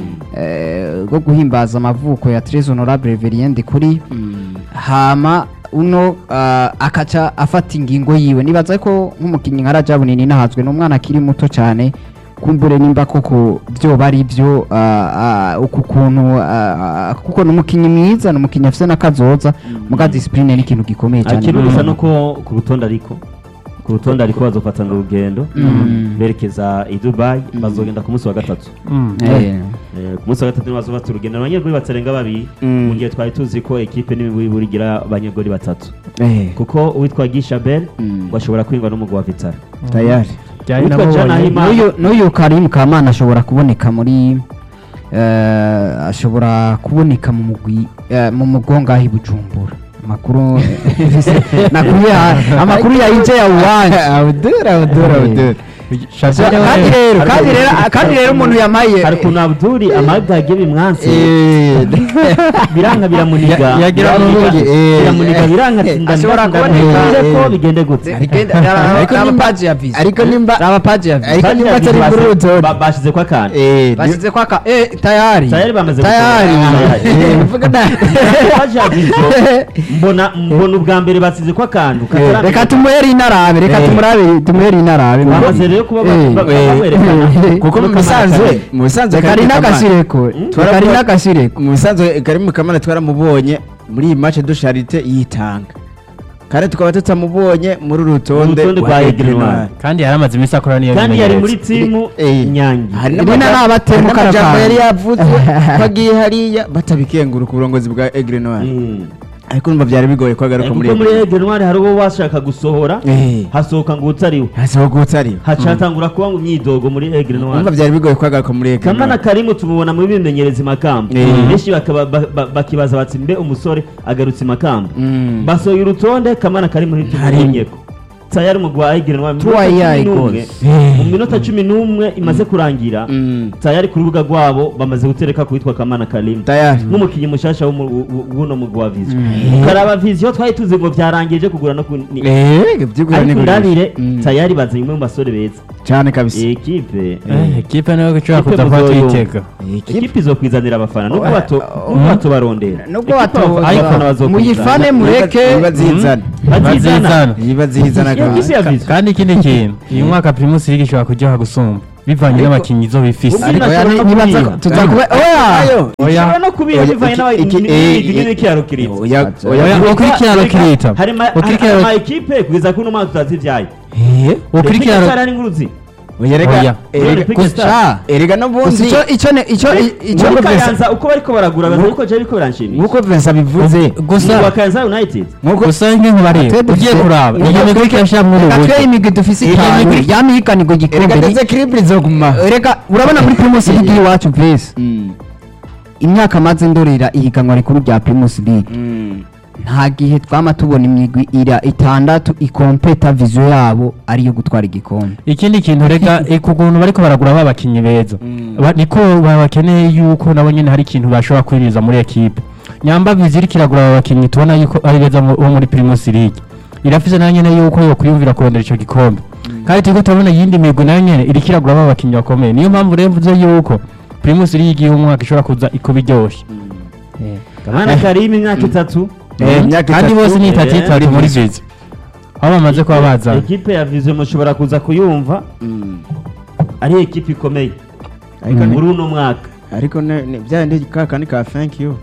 eh go guhimbaza amavuko ya Très Honorable Verien kuri Mm. hama uno uh, akaca afata ingingo yiwe nibaza ko nk'umukinyi nka Rajab nini nahazwe n'umwana akiri muto cyane kumbure nimba koko byo bari byo uh, uh, uku kuntu uh, kuko n'umukinyi mwiza n'umukinyi afise nakazoza muga discipline ni ikintu gikomeye cyane akiri gusa nuko ku rutonde ariko ku rutonde ariko bazofatana urugendo Mm. berekeza i Dubai bazogenda ku munsi wa gatatu Mm. eh Eh, ku munsi wa gatatu niho bazofata urugendo abanyegoli batarenga babiri Mm. mu gihe twari tuzi ko ekipe n'imiburi burigira abanyegoli batatu eh kuko uwitwa Gishabel Mm. bashobora kwingwa n'umugwi wa Vitara tayari Byari Witwa nabo Jana bonyene. Hima. n'uyu n'uyu Karim Kamana ashobora kuboneka muri eh, ashobora kuboneka mu mugwi eh, mu mugonga hi Bujumbura amakuru nakuye amakuru ya inje ya uwanje Abdul Abdul Abdul Shazia kandi rero kandi rero kandi rero umuntu yamaye hari ukuntu Abduri amagage bimwanse eh biranga biramuniga Ya- yagira Biramuniga- ngo, eh, biramuniga biranga tsinda ashobora ndavuga kuboneka, ntibivuze ko eh, bigende gute Ariko raba nimba- page ya visa ariko nimba raba page ya visa ariko Kandi nimba atari basi- muri rutonde ba- bashize ko akantu eh basize kwa ka eh tayari tayari bamaze tayari gusohoka. eh mvuga na Baje abizo, mbona mbona ubwa mbere basize ko akantu Eh, kataramenyekana. reka tumuhere inarabe reka Eh. tumurabe tumuhere inarabe bamaze rero kuba ba- Eh, ba- eh, bawerekana kuko mu bisanzwe mu bisanzwe reka ari Karim Kamana- n'agasireko reka ari n'agasireko mu bisanzwe Karim Kamana twaramubonye muri iyi match de charité yitanga kandi tukaba tutamubonye muri uru rutonde Urutonde rwa Aigle Noir. kandi yaramaze iminsi akora niyo kandi yari muri bimenyetso. timu Eh, Nyange hari Rimwe n'amaja- na n'abatemu hari n'amajambo karakara. yari yavuze ko agiye hariya batabikengura ku burongozi bwa Aigle Noir Mm. ariko numva byari bigoye ko agaruka muri kuko muri Aigle Noir hari uwo washaka gusohora eh hasohoka ngo utariwe hasiho gutari haca hatangura kuba ngo imyidogo muri Aigle numva Noir. byari bigoye ko agaruka muri Aigle Kamana Noir Karimu tumubona muri bimenyereza imakamba Eh. benshi bakaba ba- ba- bakibaza bati mbe umusore agarutse imakamba Mm. basohoye urutonde Kamana Karimu ntitumubonyeko tayari mu gwa Aigle Trois goals. mu minota cumi n'umwe imaze kurangira tayari ku rubuga rwabo bamaze gutereka kuwitwa Kamana Karim tayari nk'umukinnyi mushasha w'uno mu gwa Vision ukaraba Vision twari tuzi ngo byarangije kugura no ku eh byigura ariko ni urabire tayari bazanye umwe mu basore beza cyane kabisa ekipe Eh, ekipe nayo gushobora Ekipe kuza kuba muzoyumva. tuyitega ekipe izokwizanira abafana nubwo bato nubwo bato barondera nubwo Ekipe bato abafana bazokwizana. muyifane mureke bazizana bazizana bazizana Iyo ekipe ya Vision kandi ikindi kintu uyu mwaka Primus League ishobora kuryoha gusumba bivanye n'abakinnyi zo bifise Ubwo ariko Nashobora yani no nibaza kubiba. tuzakuba oya oya ishobora no kubiba Oya, bivanye iki- iki- eh, n'ibinini kiraro kirita oya oya ukurikirana kirita hari ma- hari ukurikirana ama ekipe kugeza kuno mwaka tutazivyaye eh ukurikirana ari nguruzi oya Oya. rega Olympic gusa Star. erega no gusa bundi icyo icyo ne- icyo icyo muri Vincent- Kayanza uko bariko baragura baza uko je ariko biranshimisha nkuko Vincent bivuze gusa wa Kayanza United gusa nk'inkubareba Twebwe ugiye dufite- kuraba Reka iyo migwi twebwe- ikashyiramo reka urubuto twe imigwi dufise Iyi itanu migwi- yamihiganirwa erega igikombe ndetse Cribri zoguma reka urabona muri Primus League iwacu Vese imyaka maze ndorera ihiganwa rikuru rya Primus League nta gihe twama tubona imigwi ira itandatu ikompeta vision yabo ariyo gutwara igikombe ikindi kintu rega ku kuntu bariko baragura babakinyi beza Ba- niko bakeneye yuko nabo nyene hari ikintu bashobora kwiriza muri ekipe nyamba viziri kiragura abakinyi tubona yuko ari beza mu- bo muri Primus League irafise nayo nyene yuko yo kwiyumvira kurondera ico gikombe kandi turiko turabona iyindi migwi nayo nyene iriko iragura babakinyi bakomeye niyo mpamvu rero mvuze yuko Primus League y'uyu mwaka ishobora kuza iko biryoshe Kamana Karim imyaka itatu Eh, imyaka kandi itatu, bose ni itatu eh, itatu muri vizi aho bamaze kuba bazana ekipe ya Vision mushobora kuza kuyumva ari ekipe ikomeye muri uno mwaka ariko ne- ne- bya ndi kaka ni ka thank you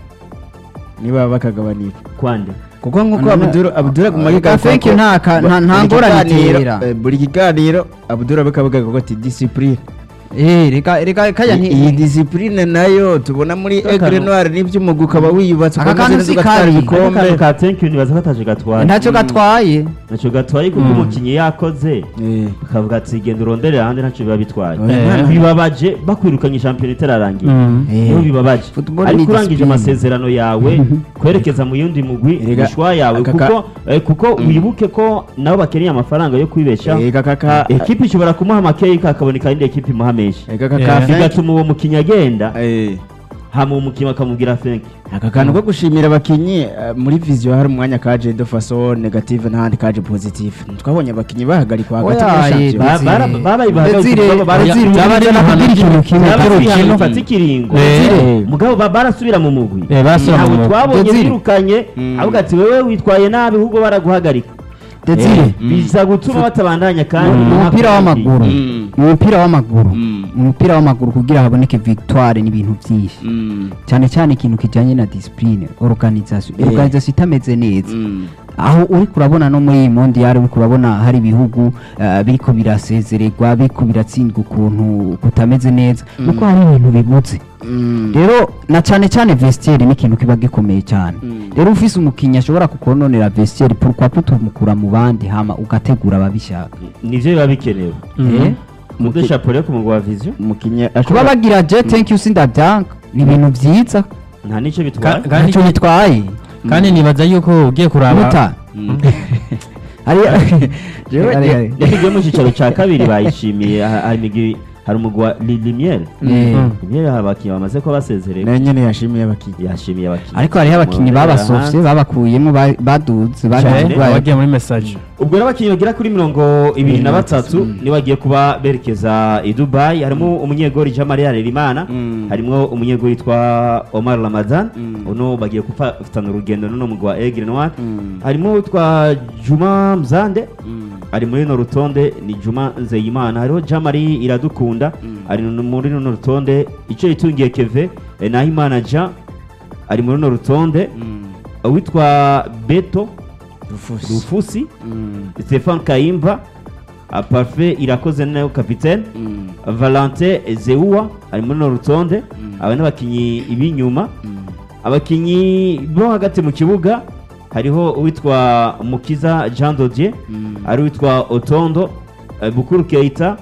niba bakagabanira kwande kuko nkuko Abdul Abdul Gumagi Ka thank you nta ka- nta- nta ngorane itera. buri kiganiro Abdul bakavuga ko ati discipline eh reka reka kaya iyi nti discipline nayo tubona muri Aigle Noir n'iby'umugu ukaba wiyubatse Aka ukomeze kantu si ugatwara kabi. ibikombe akantu ka thank you nibaza ko ataje gatwaye ntacyo gatwaye ntacyo gatwaye kuko umukinnyi yakoze Eh. bakavuga ati genda urondere ahandi ntacyo biba bitwaye Oya, Eh. bibabaje bakwirukanye shampiyona itararangira Mm. niho bibabaje Football ariko ni urangije discipline. amasezerano yawe kwerekeza mu yundi mugwi Erega, ishwa yawe aka ka- kuko eh, kuko wibuke ko nabo bakeneye amafaranga yo kwibeshaho Ega kaka ekipe ishobora kumuha makeyi kakaboneka indi ekipe imuha menshi ega kaka Eh. thank bigatuma uwo mukinnyi agenda eh hama umukinnyi bakamubwira thank you. aka kantu ko gushimira abakinyi eh, muri vision hari umwanya kaje de façon negative n'ahandi kaje positive twabonye abakinyi bahagarikwa hagati Oya, muri eh, champion Ba- bara- Desire. babaye bahagaritse Desire, ubwabo, bara- Desire, byaba ari ujya ibihano nakubwira ikintu kimwe Byaba Urukino. bihano bifata ikiringo Eh. mugabo ba- barasubira mu mugwi Eh, barasubira mu ntabwo mugwi. twabonye Desire. birukanye Mm. ahubwo ati wewe witwaye nabi ahubwo baraguhagarika Desire biza gutuma batabandanya kandi mu mupira w'amaguru Mm. mu mupira w'amaguru Mm. mu mupira w'amaguru kugira haboneke victoire n'ibintu byinshi Mm. cyane cyane ikintu kijyanye na discipline organisation Eh. organisation itameze neza Mm. aho uri kurabona no muri iyi mondial uri kurabona hari ibihugu eh, biriko birasezererwa biriko biratsindwa ukuntu kutameze neza nuko hari ibintu bibutse Mm. rero na cyane cyane vestiaire ni ikintu kiba gikomeye cyane Mm. rero ufise umukinnyi ashobora kukononera vestiaire pourquoi putumukura mu bandi hama ugategura ababishaka nivyo biba bikenewe Eh? mude chapeau ku mugwi wa Vision umukinnyi kuba ashobora bagira je thank you sindabyanga ni ibintu byiza nta nico bitwaye Ka- kandi ntacyo bitwaye kandi nibaza yuko ugiye kuraba muta Mm. hari Jewe- hari- hari- yagiye mu cyicaro cya kabiri bayishimiye ha- hari imigwi hari umugwi wa Li- Limiere Eh, Mm. Limiere hari abakinnyi bamaze kuba basezerewe nayo nyene yashimiye abakinyi yashimiye abakinnyi ariko hariho abakinnyi Mu- babasofye hanze. babakuyemo ba- baduze Cyane. bagiye wagiye muri message ubwo rero abakinnyi bagera kuri mirongo ibiri na batatu nibo bagiye kuba berekeza i Dubai harimo umunyegori Jean Marie Harerimana Mm. harimo umunyegori witwa Omar Ramadan Mm. uno bagiye gufatana urugendo n'uno mugwi wa Aigle Noir Mm. harimo witwa Juma Mzande Mm. ari muri runo rutonde ni Juma Nzeyimana hariho Jean Marie Iradukunda ari no- muri runo rutonde icyo yitungiye Keve eh, Nahimana Jean ari muri runo rutonde Mm. witwa Beto Rufusi. Rufusi Mm. Stefan Kaimba a Parfait Irakoze nayo kapitene Mm. Valentin Zeua ari muri runo rutonde Mm. aba n'abakinnyi b'inyuma Mm. abakinnyi bo hagati mu kibuga hariho uwitwa Mukiza Jean Dodier Mm. ari uwitwa Otondo eh, Bukuru Keita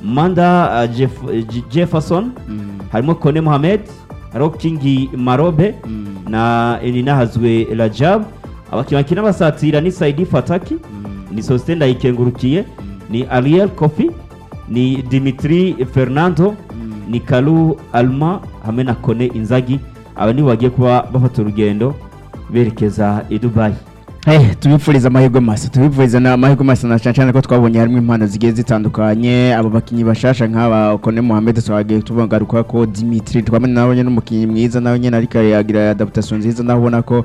Manda eh, Jeff, eh, J- Jefferson Mm. harimo Kone Mohamed hariho Kingi Marobe Mm. na Elinahazwe Rajab abakinnyi bakina basatira ni Saidi Fataki ni Sosthene Ndayikengurukiye ni Ariel Kofi ni Dimitri Fernando ni Kalu Alma hamwe na Kone Inzagi. Aba nibo bagiye kuba bafata urugendo berekeza i Dubai. Eh, tubipfuriza amahirwe masa tubipfuriza na amahirwe masa na cyane cyane ko twabonye harimo impano zigiye zitandukanye abo bakinyi bashasha nk'aba Kone Mohamed twagiye tubangaruka ko Dimitri twamenye nawe nyene umukinyi mwiza nawe nyene ariko yagira adaptation nziza naho ubona ko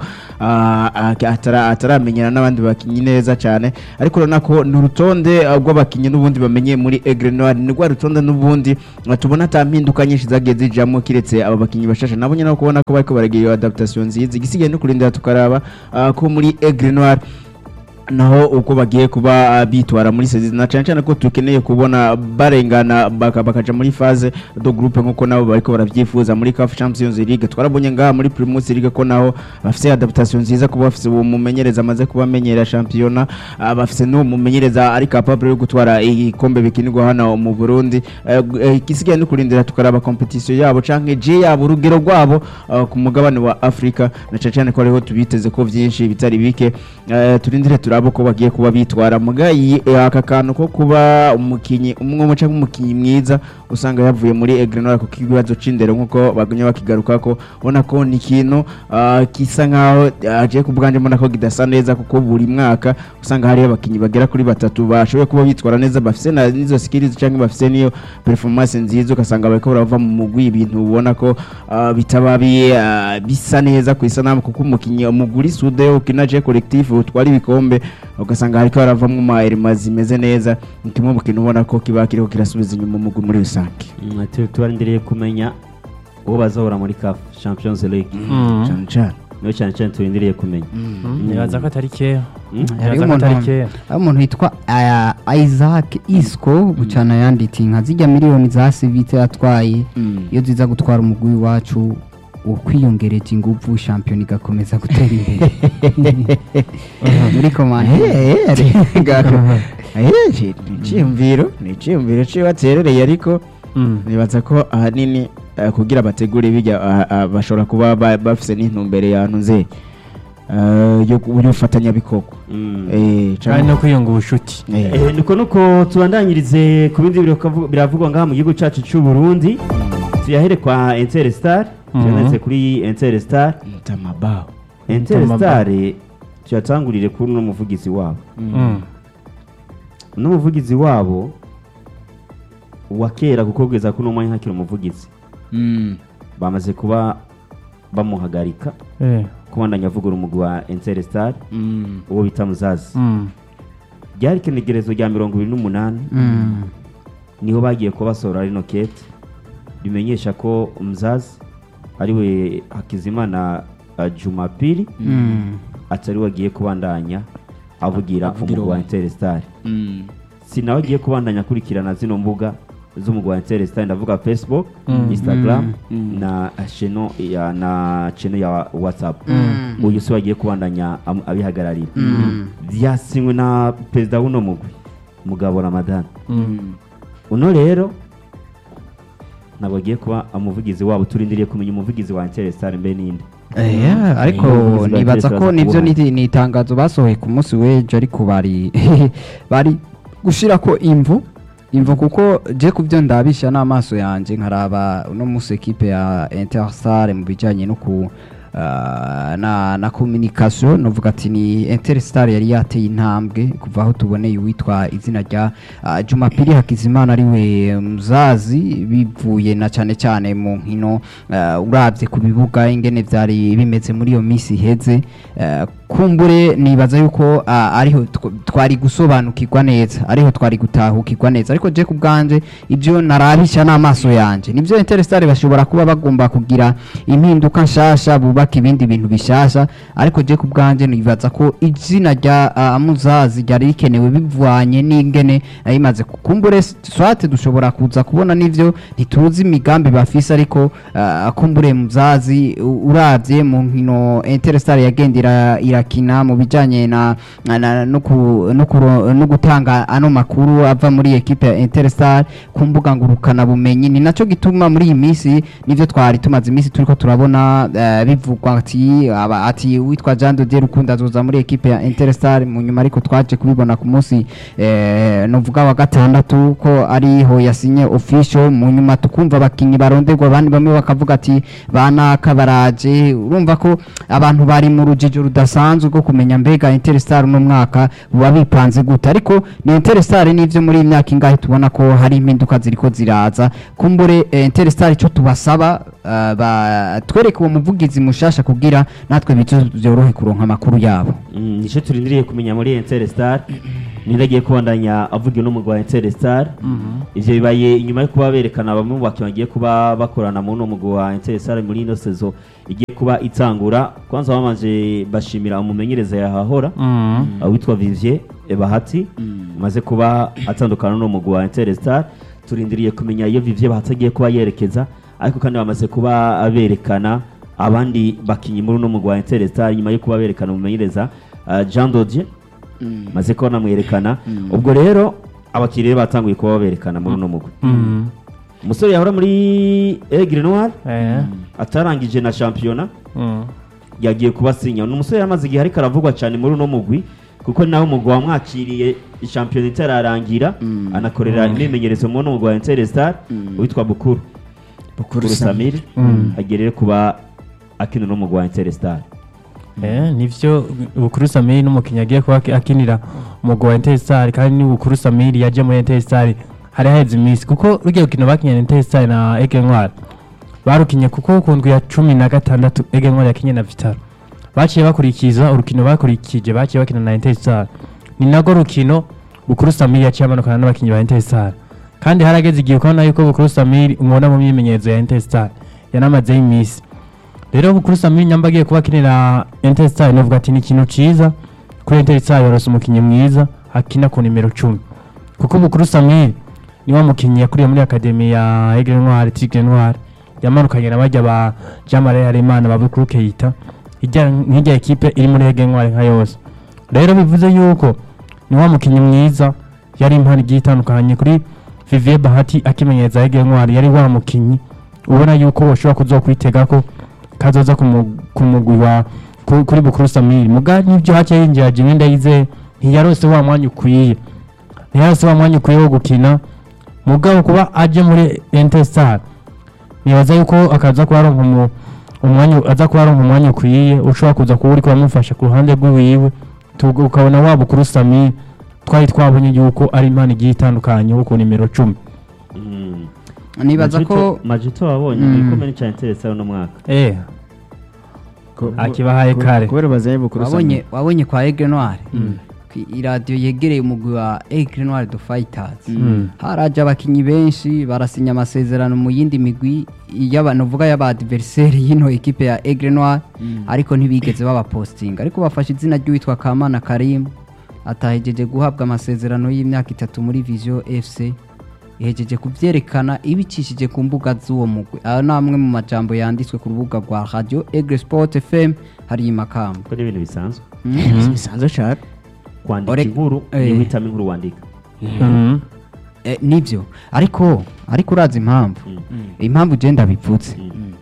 atara ataramenyana n'abandi bakinyi neza cyane ariko urabona ko n'urutonde rw'abakinyi n'ubundi bamenye muri Aigle Noir ni rwa rutonde n'ubundi tubona atampinduka nyinshi zagiye zijamo kiretse aba bakinyi bashasha nabo nyene kubona ko bariko baragira adaptation nziza igisigaye no kurindira tukaraba ko muri Aigle Noir naho uko bagiye kuba uh, bitwara muri season na cyane cyane ko tukeneye kubona barengana baka, bakaja muri phase do groupe nkuko nabo bariko baravyifuza muri C A F Champions League twarabonye ngaha muri Premier League ko naho bafise adaptation nziza kuba bafise umumenyereza amaze kubamenyera championnat uh, bafise no mumenyereza ari capable yo gutwara igikombe bikinirwa hano mu Burundi ikisigaye uh, no kurindira tukaraba competition yabo canke je yabo urugero rwabo uh, ku mugabane wa Africa na cyane cyane ko ariho tubiteze ko vyinshi bitari bike uh, turindire abo ko bagiye kuba bitwara mugayi aka kantu ko kuba umukinyi umwe mu cyangwa umukinyi mwiza usanga yavuye muri Aigle Noir ko kibazo cindero nkuko bagumye bakigaruka ko ubona ko ni kintu uh, kisa nkaho aje uh, kubwanje mbona ko gidasa neza kuko buri mwaka usanga hari abakinyi bagera kuri batatu bashoboye kuba bitwara neza bafise na nizo skills cyangwa bafise niyo performance nziza ukasanga bariko barava mu mugwi ibintu ubona ko uh, bitaba bi uh, bisa neza ku isanamu kuko umukinyi umuguri sude ukinaje collectif utwari ibikombe ugasanga hariko haravamwe ma elema zimeze neza nkimwe mu kintu ubona ko kiba kiriko kirasubiza inyuma mu muri rusange tubarindiriye kumenya uwo bazahora muri C A F Champions League cyane cyane no cyane cyane turindiriye kumenya nibaza ko atari kera hari umuntu witwa Isaac Isco bucana yanditse nka zijya miliyoni za Civite yatwaye iyo ziza gutwara umugwi wacu ukwiyongereje ingufu champion igakomeza gutera imbere muri komande eh cyimviro ni cyimviro cyo baterereye ariko nibaza ko ahanini kugira bategure bijya bashobora kuba bafise n'intumbere yantu nze yo ufatanya bikoko eh cyane no kwiyunga ubushuti eh niko nuko tubandanyirize ku bindi biravugwa ngaha mu gihugu cyacu cy'u Burundi tuyahere kwa Interstar cyane kuri Interstar tamabao Interstar cyatangurire kuri no muvugizi wabo no muvugizi wabo wakera gukogeza kuno mwanya hakira umuvugizi bamaze kuba bamuhagarika eh kubandanya avugura umugwi wa Interstar uwo bita Muzazi byari kenegerezo rya mirongo ibiri n'umunani niho bagiye ko basora rino kete bimenyesha ko Muzazi ariwe Hakizimana uh, Jumapili mm. atari wagiye kubandanya avugira umugwi wa Interstar mm. sinawe agiye kubandanya kurikirana zino mbuga z'umugwi wa Interstar ndavuga Facebook mm. Instagram mm. na channel ya na channel ya WhatsApp mm. uyu se wagiye kubandanya abihagararira mm. byasinywe na president w'uno mugwi Mugabo Ramadan mm. uno rero nabagiye kuba amuvugizi wabo turindiriye kumenya umuvugizi wa Interstar mbe ninde eh ariko nibaza ko nivyo ni itangazo basohoye ku munsi weje ariko bari bari gushira ko imvu imvu kuko je kuvyo ndabisha n'amaso yanje nkaraba uno munsi equipe ya Interstar mu bijanye no ku Uh, na na communication novuga ati ni Interstar yari yateye intambwe kuva aho tuboneye witwa izina rya uh, Jumapili Hakizimana ariwe Muzazi bivuye na cyane cyane mu nkino uh, uravye ku bibuga ingene vyari bimeze muri iyo misi heze uh, kumbure nibaza yuko uh, ariho twari gusobanukirwa neza ariho twari gutahukirwa neza ariko je kubganje ibyo narabisha n'amaso yanje nivyo Interstar bashobora kuba bagomba kugira impinduka nshasha buba ibindi bintu bishasha ariko je kubganje nibaza ko izina rya uh, Muzazi ryari rikenewe bivanye n'ingene ayimaze kukumbure swate dushobora kuza kubona nivyo ntituzi imigambi bafise ariko uh, kumbure Muzazi uravye mu nkino Interstar yagendera irakina mu bijanye na na- na- no ku- no kuro- no gutanga ano makuru ava muri equipe ya Interstar ku mbuga ngurukana bumenyi ni naco gituma muri iyi minsi nivyo twari tumaze iminsi turiko turabona eh, bivugwa ati aba- ati witwa Jean de Dieu Rukundo azoza muri equipe ya Interstar mu nyuma ariko twaje kubibona ku munsi eh, novuga wa gatandatu ko ariho yasinye official mu nyuma tukumva abakinyi baronderwa abandi bamwe bakavuga ati banaka baraje urumva ko abantu bari mu rujijo rudasanzwe rwo kumenya mbega Interstar uno mwaka buba bipanze gute ariko ni Interstar n'ivyo muri iyi myaka ingahe tubona ko hari impinduka ziriko ziraza kumbure eh, Interstar ico tubasaba eh, ba twereke uwo muvugizi mushasha kugira natwe bizo byorohe kuronka amakuru yabo. Mm, nico turindiriye kumenya muri Interstar niragiye kubandanya avuga no mugwa Interstar ivyo bibaye inyuma yo kuba berekana bamwe mu bakinnyi bagiye kuba bakorana mu no mugwa Interstar muri ino sezo igiye kuba itangura kwanza bamaze bashimira umumenyereza yahahora Mm. witwa Vivier Bahati maze kuba atandukana no mugwa Interstar turindiriye kumenya iyo Vivier Bahati agiye kuba yerekeza ariko kandi bamaze kuba aberekana abandi bakinyi muri no mugwa Interstar nyuma yo kuba berekana umumenyereza uh, Jean Dodier maze ko namwerekana ubwo rero abakiriye batanguye kuba berekana muri no mugwa Mm. umusore yahora muri Aigle Noir Eh. atarangije na championnat Mm. yagiye kubasinya n'umusore yamaze igihe ariko aravugwa cyane muri no mugwi kuko nawe umugwi wamwakiriye championnat itararangira anakorera imyimenyerezo mu no mugwa wa Interstar witwa Bukuru Bukuru Samir agereye kuba akina no mugwa wa Interstar. Eh, nivyo Bukuru Samiri n'umukinnyi agiye kuba aki- akinira umugwi wa Interstar kandi ni Bukuru Samiri yaje muri Interstar hari haheze iminsi kuko rugiye gukina bakinye Interstar na Aigle Noir barukinye kuko kundwi ya cumi na gatandatu Aigle Noir yakinye na Vitaro baciye bakurikiza urukino bakurikije baciye bakina na Interstar ni nago rukino Bukuru Samiri yaciye amanukana n'abakinyi ba Interstar kandi harageze igihe ukabona yuko Bukuru Samiri umubona mu myimenyerezo ya Interstar yanamazeho iminsi rero Bukuru Samiri nyamba agiye kuba akinira Interstar novuga ati ni ikintu ciza kuri Interstar yarose umukinyi mwiza akina ku nimero cumi kuko Bukuru Samiri ni wa mukinyi yakuriye muri akademi ya Aigle Noir Tigre Noir yamanukanye na bajya ba Jean-Marie Harerimana ba Bukuru Keita ijya nk'ijya ekipe iri muri Aigle Noir nka yose rero bivuze yuko ni wa mukinyi mwiza yari impano igiye itandukanye kuri Vivier Bahati akimenyereza Aigle Noir yari wa mukinyi ubona yuko bashobora kuzokwitega ko kazoza ku mugwi wa ku- kuri Bukuru Samiri muga nivyo hace yinjira Jimmy Ndayize ntiyarose wa mwanya ukwiye ntiyarose wa mwanya ukwiye wo gukina muga kuba aje muri Interstar nibaza yuko akaza kuba aronka umu- umwanya aza kuba aronka umwanya ukwiye ushobora kuza kuba uriko bamufasha ku ruhande rw'iwiwe tuga- ukabona wa Bukuru Samiri twari twabonye yuko ari impano igiye itandukanye wo ku nimero cumi. Mm. Nibaza Majito- ko Majito wabonye Mm. ibikomeye cyane Interstar no mwaka Eh Ko- akibahaye ko- kare. kubera bazanye Bukuru wabonye Samir. wabonye kwa Aigle Noir Ki- iradiyo yegereye umugwi wa Aigle Noir de Fighters Mm. haraje abakinyi benshi barasinya amasezerano mu yindi migwi y'abantu vuga y'aba adversaire y'ino equipe ya Aigle Noir ariko ntibigeze baba posting ariko bafashe izina ry'uwitwa Kamana Karim atahejeje guhabwa amasezerano y'imyaka itatu muri Vision F C ihejeje kuvyerekana ibicishije ku mbuga z'uwo mugwi ayo namwe mu majambo yanditswe ku rubuga rwa Radio Aigle Sport F M hari imakamba ko n'ibintu bisanzwe bisanzwe cyane kwandika Ore- inkuru eh. ni uhitamo inkuru wandika Mhm. Eh, nivyo ariko ariko urazi impamvu impamvu je ndabivutse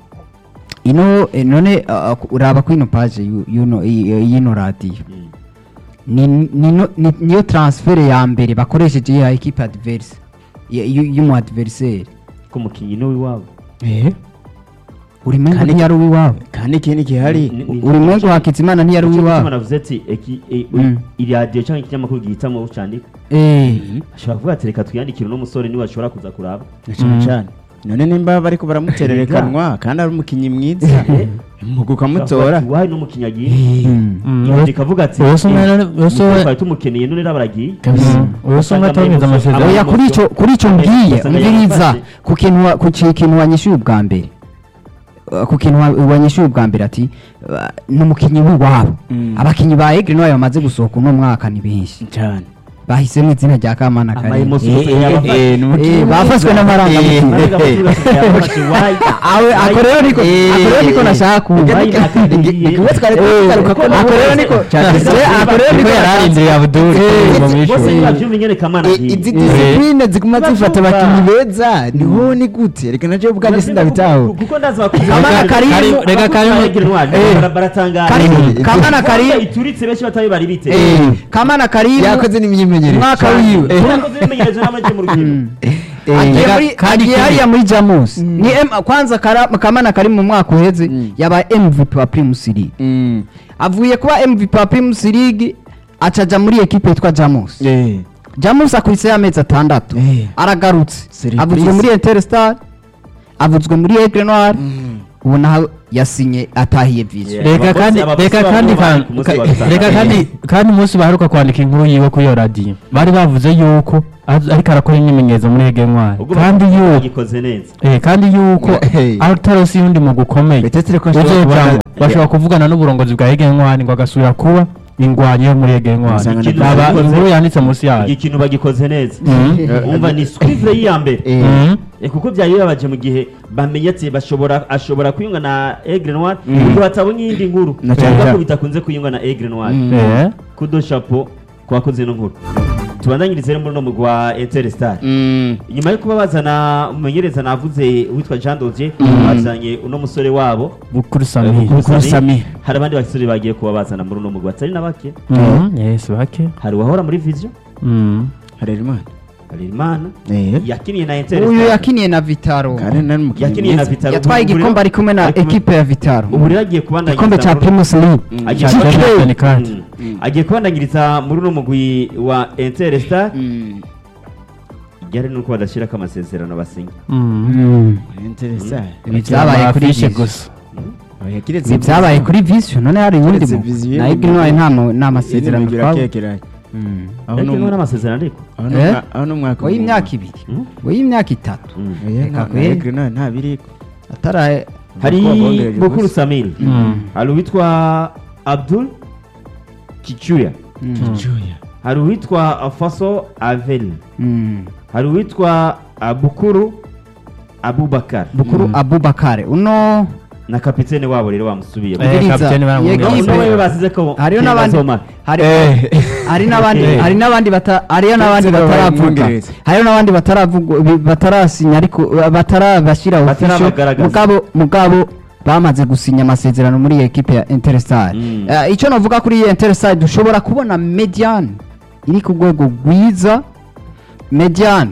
ino eh, none uh, uraba kwino page yu- yuno i- yino radio ni nino- ni- niyo transfer ya mbere bakoresheje ya equipe adverse y'umu adversaire ko umukinnyi ni uw'iwabo eh uri mengo Kandi- ntiyari uw'iwabo kandi ikindi gihari Ni- ni- uri mengo Hakizimana ntiyari Icyo uw'iwabo gituma navuze ati eki- e- Mm. iradiyo cyangwa ikinyamakuru gihitamo ucandika eh ashobora kuvuga ati reka twiyandikire uno musore niwe ashobora kuza kuraba na cyane cyane none nimba bariko baramutererekanwa kandi ari umukinyi mwiza mugu kamutora Ati, wahe n'umukinnyi agiye Mm. iradiyo ikavuga ati Uwo se umwana- "Eh, uwo se- umusore twari tumukeneye none rero baragiye uwo se umwe ataboneza amasezerano oya kuri ico kuri ico mbwiye umviriza ku kintu wa- ku ki- kintu wanyishuye ubwa mbere Uh, ku kintu wa- wanyishuye ubwa mbere ati uh, n'umukinyi w'iwabo Mm. abakinyi ba Aigle Noir bamaze gusohoka uno mwaka ni benshi cyane bahisemo izina rya Kamana Karim Amayemosi Eh, eh, yabafashe. eh, ni umukinnyi Eh, bafashwe n'amarangamutima Amarenga mutima yabafashe, why? awe ako rero niko ako rero niko nashaka kumva Why nakadiriye? ikibazo twari kugaruka ko ako rero niko ako rero niko yararindiriye Abdul ngo Bose mwishure ntibavyumva ingene Kamana I- agiye. izi disipline ziguma zifata Bavuga. abakinnyi beza niho ni gute reka naje ubwanjye sindabitaho kuko ndazi abakuze Kamana Karim reka Karim baratangara Karim Kamana Karim ituritse benshi batabi bari biteze eh, Kamana Karim yakoze n'imyimenyerezo umwaka wiwe urakoze bimenyerezo n'amaje mu rukino agiye Reka- muri- kandi agiye ikindi- hariya muri Jamus ni M- kwanza Kara- Kamana Karim mu mwaka uheze yabaye M V P wa Primus League Mm. avuye kuba M V P wa Primus League acaja muri ekipe yitwa Jamus Eh. Jamus akuriseyo amezi atandatu Eh. aragarutse Surprise. avuzwe muri Interstar avuzwe muri Aigle Noir ubu naho yasinye atahiye vision Yeah. reka Abakozi- kandi abakozi reka babo kandi bari ka- ku munsi ka- wa gatanu. reka kandi kandi umunsi baheruka kwandika inkuru yiwe kuri iyo radiyo bari bavuze yuko az- ariko arakora imyimenyerezo muri Ege Ntwari ubwo kandi yuko bagikoze neza eh, kandi yuko Eh. atarosi yundi mu gukomeye Betesire ko ashobora uzojamwo kubona- bashobora kuvugana n'uburongozi bwa Ege Ntwari ngo agasubira kuba ingwanyi yo muri Ege Ntwari Usanga Ikintu aba bagikoze- inkuru yanditse munsi yayo iki kintu bagikoze neza Mhm. umva ni swivre y'iya mbere Eh. Mhm. Eh, kuko byari bibabaje mu gihe bamenye ati bashobora ashobora kuyunga na Aigle Noir ubwo batabonye iyindi nkuru Na cyane bavuga ko cyane. bitakunze kuyunga na Aigle Noir Mm. Eh. kudo chapeau kwakoze ino nkuru tubandanyirize rero muri no mugwi wa Interstar Mm. nyuma yo kuba bazana umumenyereza navuze witwa Jean Dodier bazanye uno musore wabo Bukuru eh, Sami Bukuru Bukuru Sami. Sami. hari abandi basore bagiye kuba bazana muri uno mugwi atari na bake Mhm. Yes bake hari uwahora muri Vision Mhm. Harerimana. Harerimana Eh. yakiniye na uyu Interstar yakiniye na Vitaro Kare nari mukinnyi yakiniye na mwiza. Vitaro yatwaye Ubu rero- igikombe ari kumwe na ari kumwe- ekipe ya Vitaro ubu rero agiye kubandanyiriza igikombe cya muri- Primus League agiye Cya kubandanyiriza- Champions kandi. Mm. agiye kubandanyiriza muri uno mugwi wa Interstar Mm. igare nuko badashyirako amasezerano basinya Mhm. Mm. Interessant. ibi byabaye kuri Afishe Vision gusa Oya, kiretse ibi byabaye kuri Vision none hari ubundi Kiretse mu Vision, na Aigle Noir nta mu- nta Iyi masezerano ni imigwi twaba irakekeranye. Mm. Aho ariko ni imwe umu- n'amasezerano ariko aho ni Eh? umwa- aho ni umwaka we w'umuntu. y'imyaka ibiri Mm. we y'imyaka itatu Mm. Oya, Reka nta- kwe. na Aigle Noir nta biriko. atara hari Nuko babongereje Bukuru gusa. Samir Mm. hari uwitwa Abdul Kichuya Kichuya. hari uwitwa Faso Avel Mm. hari uwitwa Bukuru Abubakar Bukuru Abubakar uno na kapitene wabo rero bamusubiye Eh, Ubwiriza, kapiteni baramubwira. yegipe. uno wewe basize ko hariyo n'abandi bazomara. hari Eh. hari n'abandi Eh. hari n'abandi bata hariyo n'abandi Ndetse babaye bataravuga umwongereza. hariyo n'abandi bataravuga bi- batarasinya ariko uh, batarabashyira official Batarabagaragaza. mugabo mugabo bamaze gusinya amasezerano muri iyi ekipe ya Interstar Mm. Eh, icyo navuga kuri iyi Interstar dushobora kubona mediane iri ku rwego rwiza mediane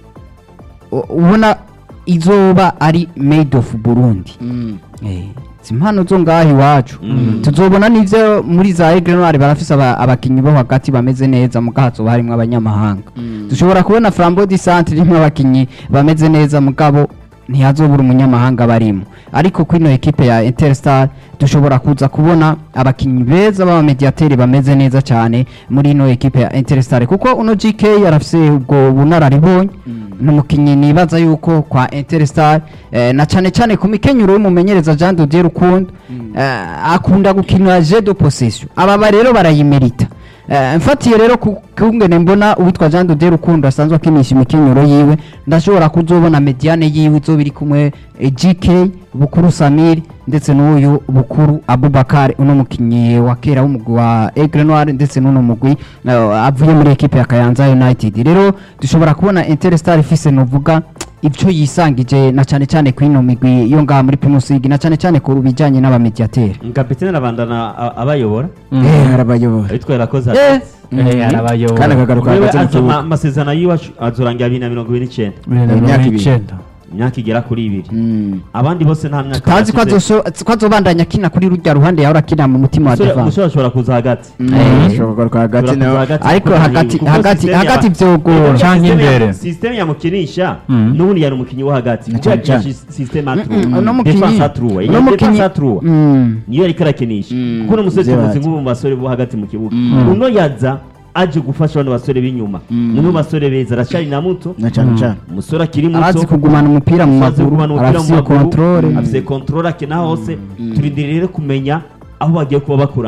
u- ubona izoba ari made of Burundi Mm. Eh, si impano zo ngaho iwacu Mm. tuzobona n'ivyo muri za Aigle Noir barafise aba- abakinyi bo hagati bameze neza muga hazoba harimwo abanyamahanga dushobora kubona Flambeau du Centre irimwo abakinyi bameze neza mugabo ntihazobura umunyamahanga barimo ariko kwino ekipe ya Interstar dushobora kuza kubona abakinyi beza b'abamediateri bameze neza cyane muri ino ekipe ya Interstar kuko uno G K yarafise ubwo bunararibonye n'umukinyi nibaza yuko kwa Interstar eh, na cyane cyane ku mikenyuro y'umumenyereza Jean Dodier Rukundo eh, akunda gukinira jeu de possession aba rero barayimerita Eh, mfatiye rero ku- kungene mbona uwitwa Jean Dodier Rukundo asanzwe akinisha imikenyero yiwe ndashobora kuzobona mediane yiwe izoba iri kumwe eh, G K Bukuru Samir ndetse n'uyu Bukuru Abubakar uno mukinyi wa kera w'umugwi wa Aigle Noir ndetse n'uno mugwi eh, avuye muri ekipe ya Kayanza United rero dushobora kubona Interstar ifise novuga ibyo yisangije na cyane cyane ku ino migwi yo ngaha muri Primus League na cyane cyane ku bijyanye n'abamediateri kapitene arabandana a- abayobora Eh, arabayobora. abitwa yarakoze Eh. Eh, arabayobora. Kandi akagaruka wewe hagati mu aza kibuga. ama- amasezerano yiwacu azorangira bibiri na mirongo ibiri n'icyenda Bibiri na Imyaka mirongo ibiri. icyenda. imyaka igera kuri ibiri Mm. abandi bose nta myaka tutazi ko basize. azoso- ko azobandanya akina kuri rujya ruhande yahora akina mu mutima wa Umusore- Divan umusore ashobora kuza hagati Mm. Eh. Ashobora kugaruka hagati Ashobora kuza nawe. hagati ariko kuko hagati kuko hagati system hagati ya- vyogora Canke System ya- imbere. system yamukinisha Mm. n'ubundi yari umukinnyi wo hagati Na kuko cane yakinisha system Mm, atruwa uno mukinyi- defense atruwa uno iyi defense mukinyi- atruwa Mm. niyo yariko arakinisha Mm. kuko uno musore Vyo tumuzi bazi. nk'umwe mu basore bo hagati mu kibuga Mm. uno yaza aje gufasha bano basore b'inyuma Mm. ni umwe mu basore beza aracari na muto Na cane cane. umusore akiri arazi muto kugumana umupira mu azi maguru kugumana umupira mu arafise maguru controle afise controle akina hose turindiriye rero kumenya aho bagiye kuba bakorana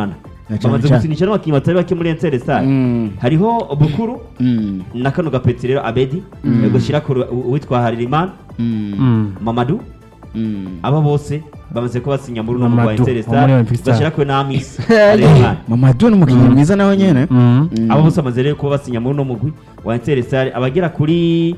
Na cane bamaze cane. gusinyisha n'abakinnyi batari bake muri Etincelle Mm. hariho Bukuru Mm. na kano gapeti rero Abedi gushyira ku uwitwa Haririmana Mm. Mm. Mamadou Mm. aba bose bamaze ko basinya muri uno mugwa Mamadou, wo muri Etincelle Olympic Star. bashyira kuri Namis Haririmana Mamadou ni umukinnyi mwiza nawe nyene. Mm. Mm. abo bose bamaze rero kuba basinya muri uno mugwi wa Etincelle abagera kuri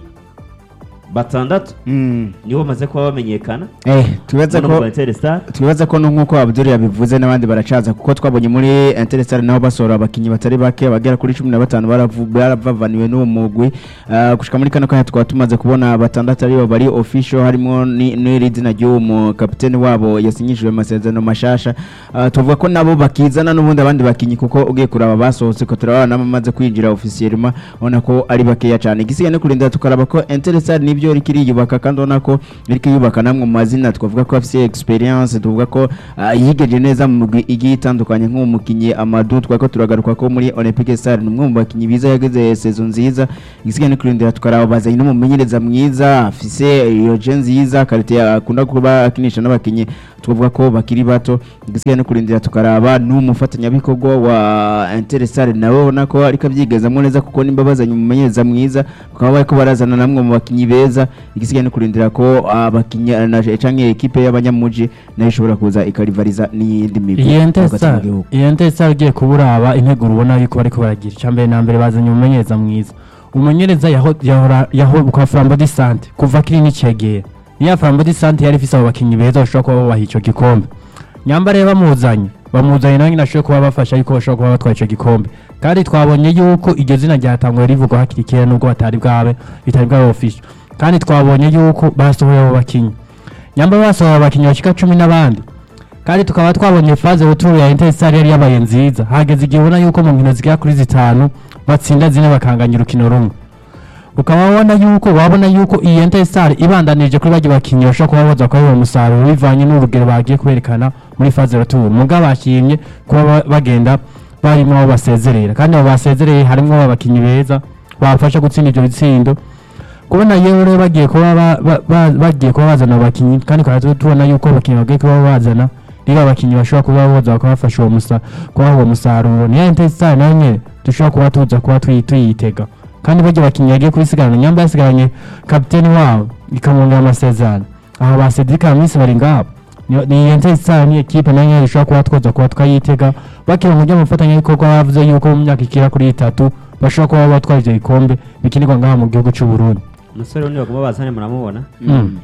batandatu Mm. nibo bamaze kuba bamenyekana Eh, tubaza muri uno mugwa ko Etincelle twibaza ko nkuko Abdul yabivuze n'abandi baracaza kuko twabonye muri Etincelle naho basohora abakinyi batari bake bagera kuri cumi na batanu baravu- baravavaniwe n'uwo mugwi. Ah, gushika muri kano kanya twaba tumaze kubona batandatu aribo bari official harimo ni- n'iri zina ry'uwo mu kapiteni wabo yasinyishijwe amasezerano mashasha. Ah, tuvuga ko nabo bakizana n'ubundi abandi bakinyi kuko ugiye kuraba basohotse ko turabana bamaze kwinjira officiellement ubona ko ari bakeya cyane. Igisigaye no kurinda tukaraba ko Etincelle nibyo rikiri yubaka kandi ubona ko rikiri yubaka namwe mu mazina twavuga ko afite experience tuvuga ko ah, yigeje neza mu migwi igiye itandukanye nk'umukinnyi Amadou twako turagaruka ko muri Olympique Stars ni umwe mu bakinnyi biza yageze saison nziza. Igisigaye no kurindira tukaraba bazanye n'umumenyereza mwiza afise iyo je nziza karite akunda kuba akinisha n'abakinnyi twavuga ko bakiri bato. Igisigaye no kurindira tukaraba n'umufatanyabikorwa wa Etincelle nawe ubona ko ariko abyigezamo neza kuko nimba bazanye umumenyereza mwiza bakaba bariko barazana namwe mu bakinnyi beza. Igisigaye no kurindira ko abakinnyi na canke equipe y'abanyamuji nayo ishobora kuza ikarivariza n'iyindi migwi iyi hagati mu Etincelle gihugu. iyi Etincelle ugiye kuburaba integuro ubona yuko bariko baragira icyambere na mbere bazanye umumenyereza mwiza umumenyereza yaho yahora yaho kwa Flambeau de Sante kuva kiri n'icegera niya Flambeau de Sante yari ifise abo bakinyi beza bashobora kuba babaha ico gikombe nyambare bamuzanye bamuzanye nange nashobora kuba bafasha yuko bashobora kuba batwaye ico gikombe kandi twabonye yuko iryo zina ryatangwa rivugwa hakiri kera nubwo batari bwabe bitari bwabe official kandi twabonye yuko basohoye abo bakinyi nyamba basohoye abakinyi bashika cumi n'abandi kandi tukaba twabonye faze retour ya Etincelle yari yabaye nziza hageze igihe ubona yuko mu nkino zigera kuri zitanu batsinda zine bakanganya urukino rumwe ukaba wabona yuko wabona yuko iyi Etincelle ibandanije kuri bagiye bakinyi bashobora kuba boza kwa uwo musaruro bivanye n'urugero bagiye kwerekana muri faze retour muga bashimye kuba ba- bagenda barimo abo basezerera kandi abo basezereye harimo abakinyi beza bafasha gutsinda ibyo bitsindo kubona yewe rero bagiye kuba ba- ba- ba- bagiye kuba bazana abakinyi kandi kwa tubona yuko abakinyi bagiye kuba bazana niba abakinyi bashobora kuba boza bakabafasha uwo musa kuba uwo musaruro niyo Etincelle nayo nyene dushobora kuba tuza kuba tuyi- tuyitega kandi bagiye abakinyi bagiye kubisigarana nyamba yasigaranye kapiteni wabo ikamwongera amasezerano aho ba Cedric Amisi bari ngabo Ni- ni Etincelle ni equipe nayo nyene dushobora kuba twoza kuba twayitega bakira mu by'umufatanyabikorwa bavuze yuko mu myaka ikira kuri itatu bashobora kuba batwara ivyo bikombe bikinirwa ngaha mu gihugu c'u Burundi. umusore wundi baguma bazane muramubona Mm.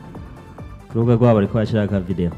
ku rubuga rwabo ariko bashyiraho aka video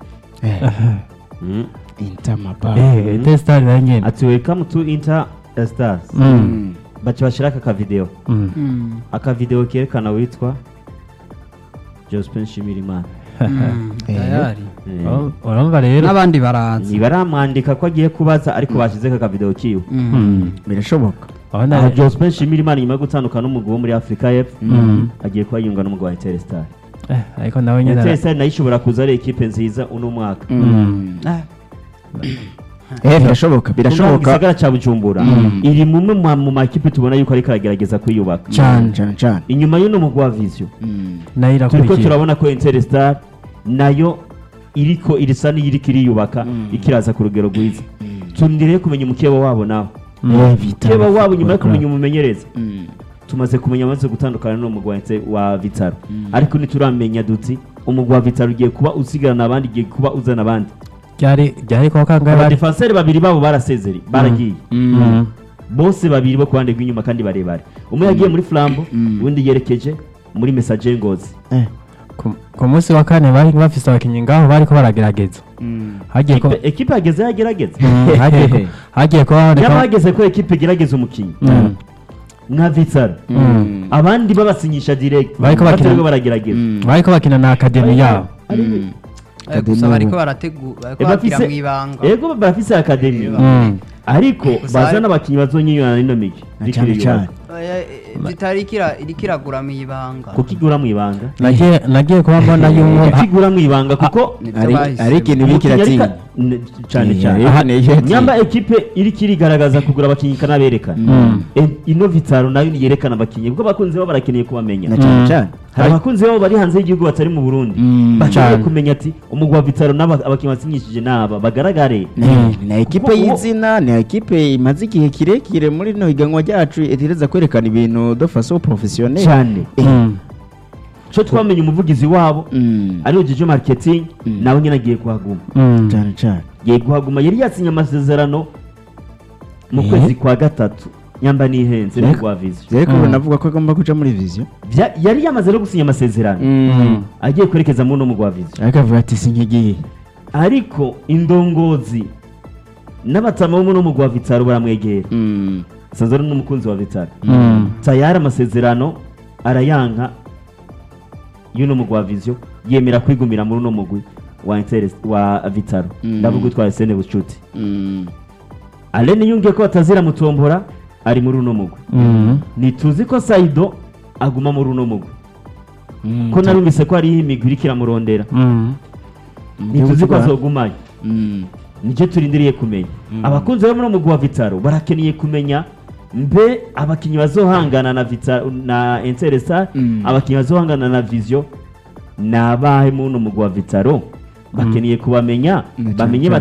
Mm. Inter Maba. Eh, Etincelle nayo nyene. ati welcome to Inter Stars Mm. baca bashyiraho aka video Mm. aka video kerekana witwa Jospin Shimirimana tayari Eh, Oh, urumva rero n'abandi baraza ntibaramwandika ko agiye kubaza ariko bashizeho aka video kiwe Mm. Birashoboka. Urabona aho rero- Jospin Shimirimana nyuma yo gutandukana n'umugwi wo muri Africa y'Epfo Mm. agiye kuba yunga n'umugwi wa Etincelle Eh, ariko nawe nyene ara- Etincelle nayo ishobora kuza ari ekipe nziza uno mwaka Mm. Eh, birashoboka mu birashoboka. gisagara cya Bujumbura iri mu mwe mu makipe tubona yuko ariko aragerageza kwiyubaka Cyane. Cyane cyane. inyuma y'uno mugwi wa Vision nayo turiko irakurikira. turabona ko Etincelle nayo iriko irisa n'iriko iriyubaka ikiraza ku rugero rwiza tundire kumenya umukeba wabo nawe Eh, bita. umukeba wabo nyuma yo kumenya umumenyereza Mm. tumaze kumenya amaze gutandukana n'umugwi wa Etincelle wa Vitaro ariko ntituramenya duti umugwi wa Vitaro ugiye kuba usigarana abandi ugiye kuba uzana abandi Ryari ryari kwa kangahe bari? abadefenseri babiri babo barasezeri baragiye Mm. bose babiri bo ku ruhande rw'inyuma kandi barebare umwe yagiye muri Flambo Mm. undi yerekeje muri Messager Ngozi Eh. Ku- ku munsi wa kane bari bafise abakinyi ngaho bariko baragerageza Mm. hagiye ko Ekipe- ekipe yageze yagerageza Mm, hagiye ko- hagiye kuba haboneka yabageze ko ekipe igerageza umukinnyi Mm. nka Vitaro Mm. abandi babasinyisha direct Bariko bakina- batariko baragerageza Mm. bariko bakina na akademi yabo Mm. Eh, gusa bariko barategura bariko Eh, bakira bafise- mwibanga ego barafise akademi Mm. ariko Gusa bazana ari- abakinnyi bazonyiyona n'ino migi Na cyane cyane vitari ikira irikiragura mu ibanga kuko igura mu ibanga nagiye nagiye kuba mbona yuko kuko igura mu ibanga kuko nibyo ari bahisemo. ari ikintu biri umukinnyi ariko- kiratsinda n- cyane Eh, cyane aha ni iyo nyamba ekipe iriko irigaragaza kugura abakinnyi ikanaberekana Mm. E- ino vitaro nayo yerekana abakinnyi kuko abakunzi babo barakeneye kubamenya na cyane Mm. cyane hari abakunzi babo bari hanze y'igihugu batari mu Burundi Mm. bakeneye Cyane. kumenya ati umugwi wa vitaro n'aba- abakinnyi basinyishije n'aba bagaragare Ni- ni ekipe Kuko uwo- y'izina ni ekipe imaze igihe kirekire muri rino higanwa ryacu itereza kwerekana ibintu de façon professionnelle cyane Eh, Mm. cyo twamenye umuvugizi wabo mm, ariwe Jojo Marketing Mm. nawe nyine agiye kuhaguma Mm. cyane cyane agiye kuhaguma yari yasinye amasezerano mu Eh? kwezi kwa gatatu nyamba nihenze Reka- rwa vision rero Mm. navuga ko agomba guca muri vision Vya- yari yamaze no gusinya amasezerano Mm. agiye kwerekeza mu no mu rwa vision ariko avuga ati sinkigiye ariko indongozi n'abatama bo mu no mu rwa vitaro baramwegera Mm, sanzwe ari n'umukunzi wa vitaro Mm. tayari amasezerano arayanka y'uno mugwi wa vision yemera kwigumira muri uno mugwi wa Interes wa vitaro Mm. ndavuga utwaye sene bucuti mm, Alain yungiye ko atazira mutombora ari muri uno mugwi Mm. ntituzi ko Saido aguma muri uno mugwi mm, ko narumvise ko hariho imigwi iriko iramurondera Mm. ntituzi ko azogumayo mm, nicyo turindiriye kumenya abakunzi bo muri uno mugwi wa vitaro barakeneye kumenya mbe abakinnyi bazohangana na vitaro na Interstar Mm. abakinnyi bazohangana na vision ni abahe muri uno mugwi wa vitaro bakeneye kubamenya Mm, bamenye cyane.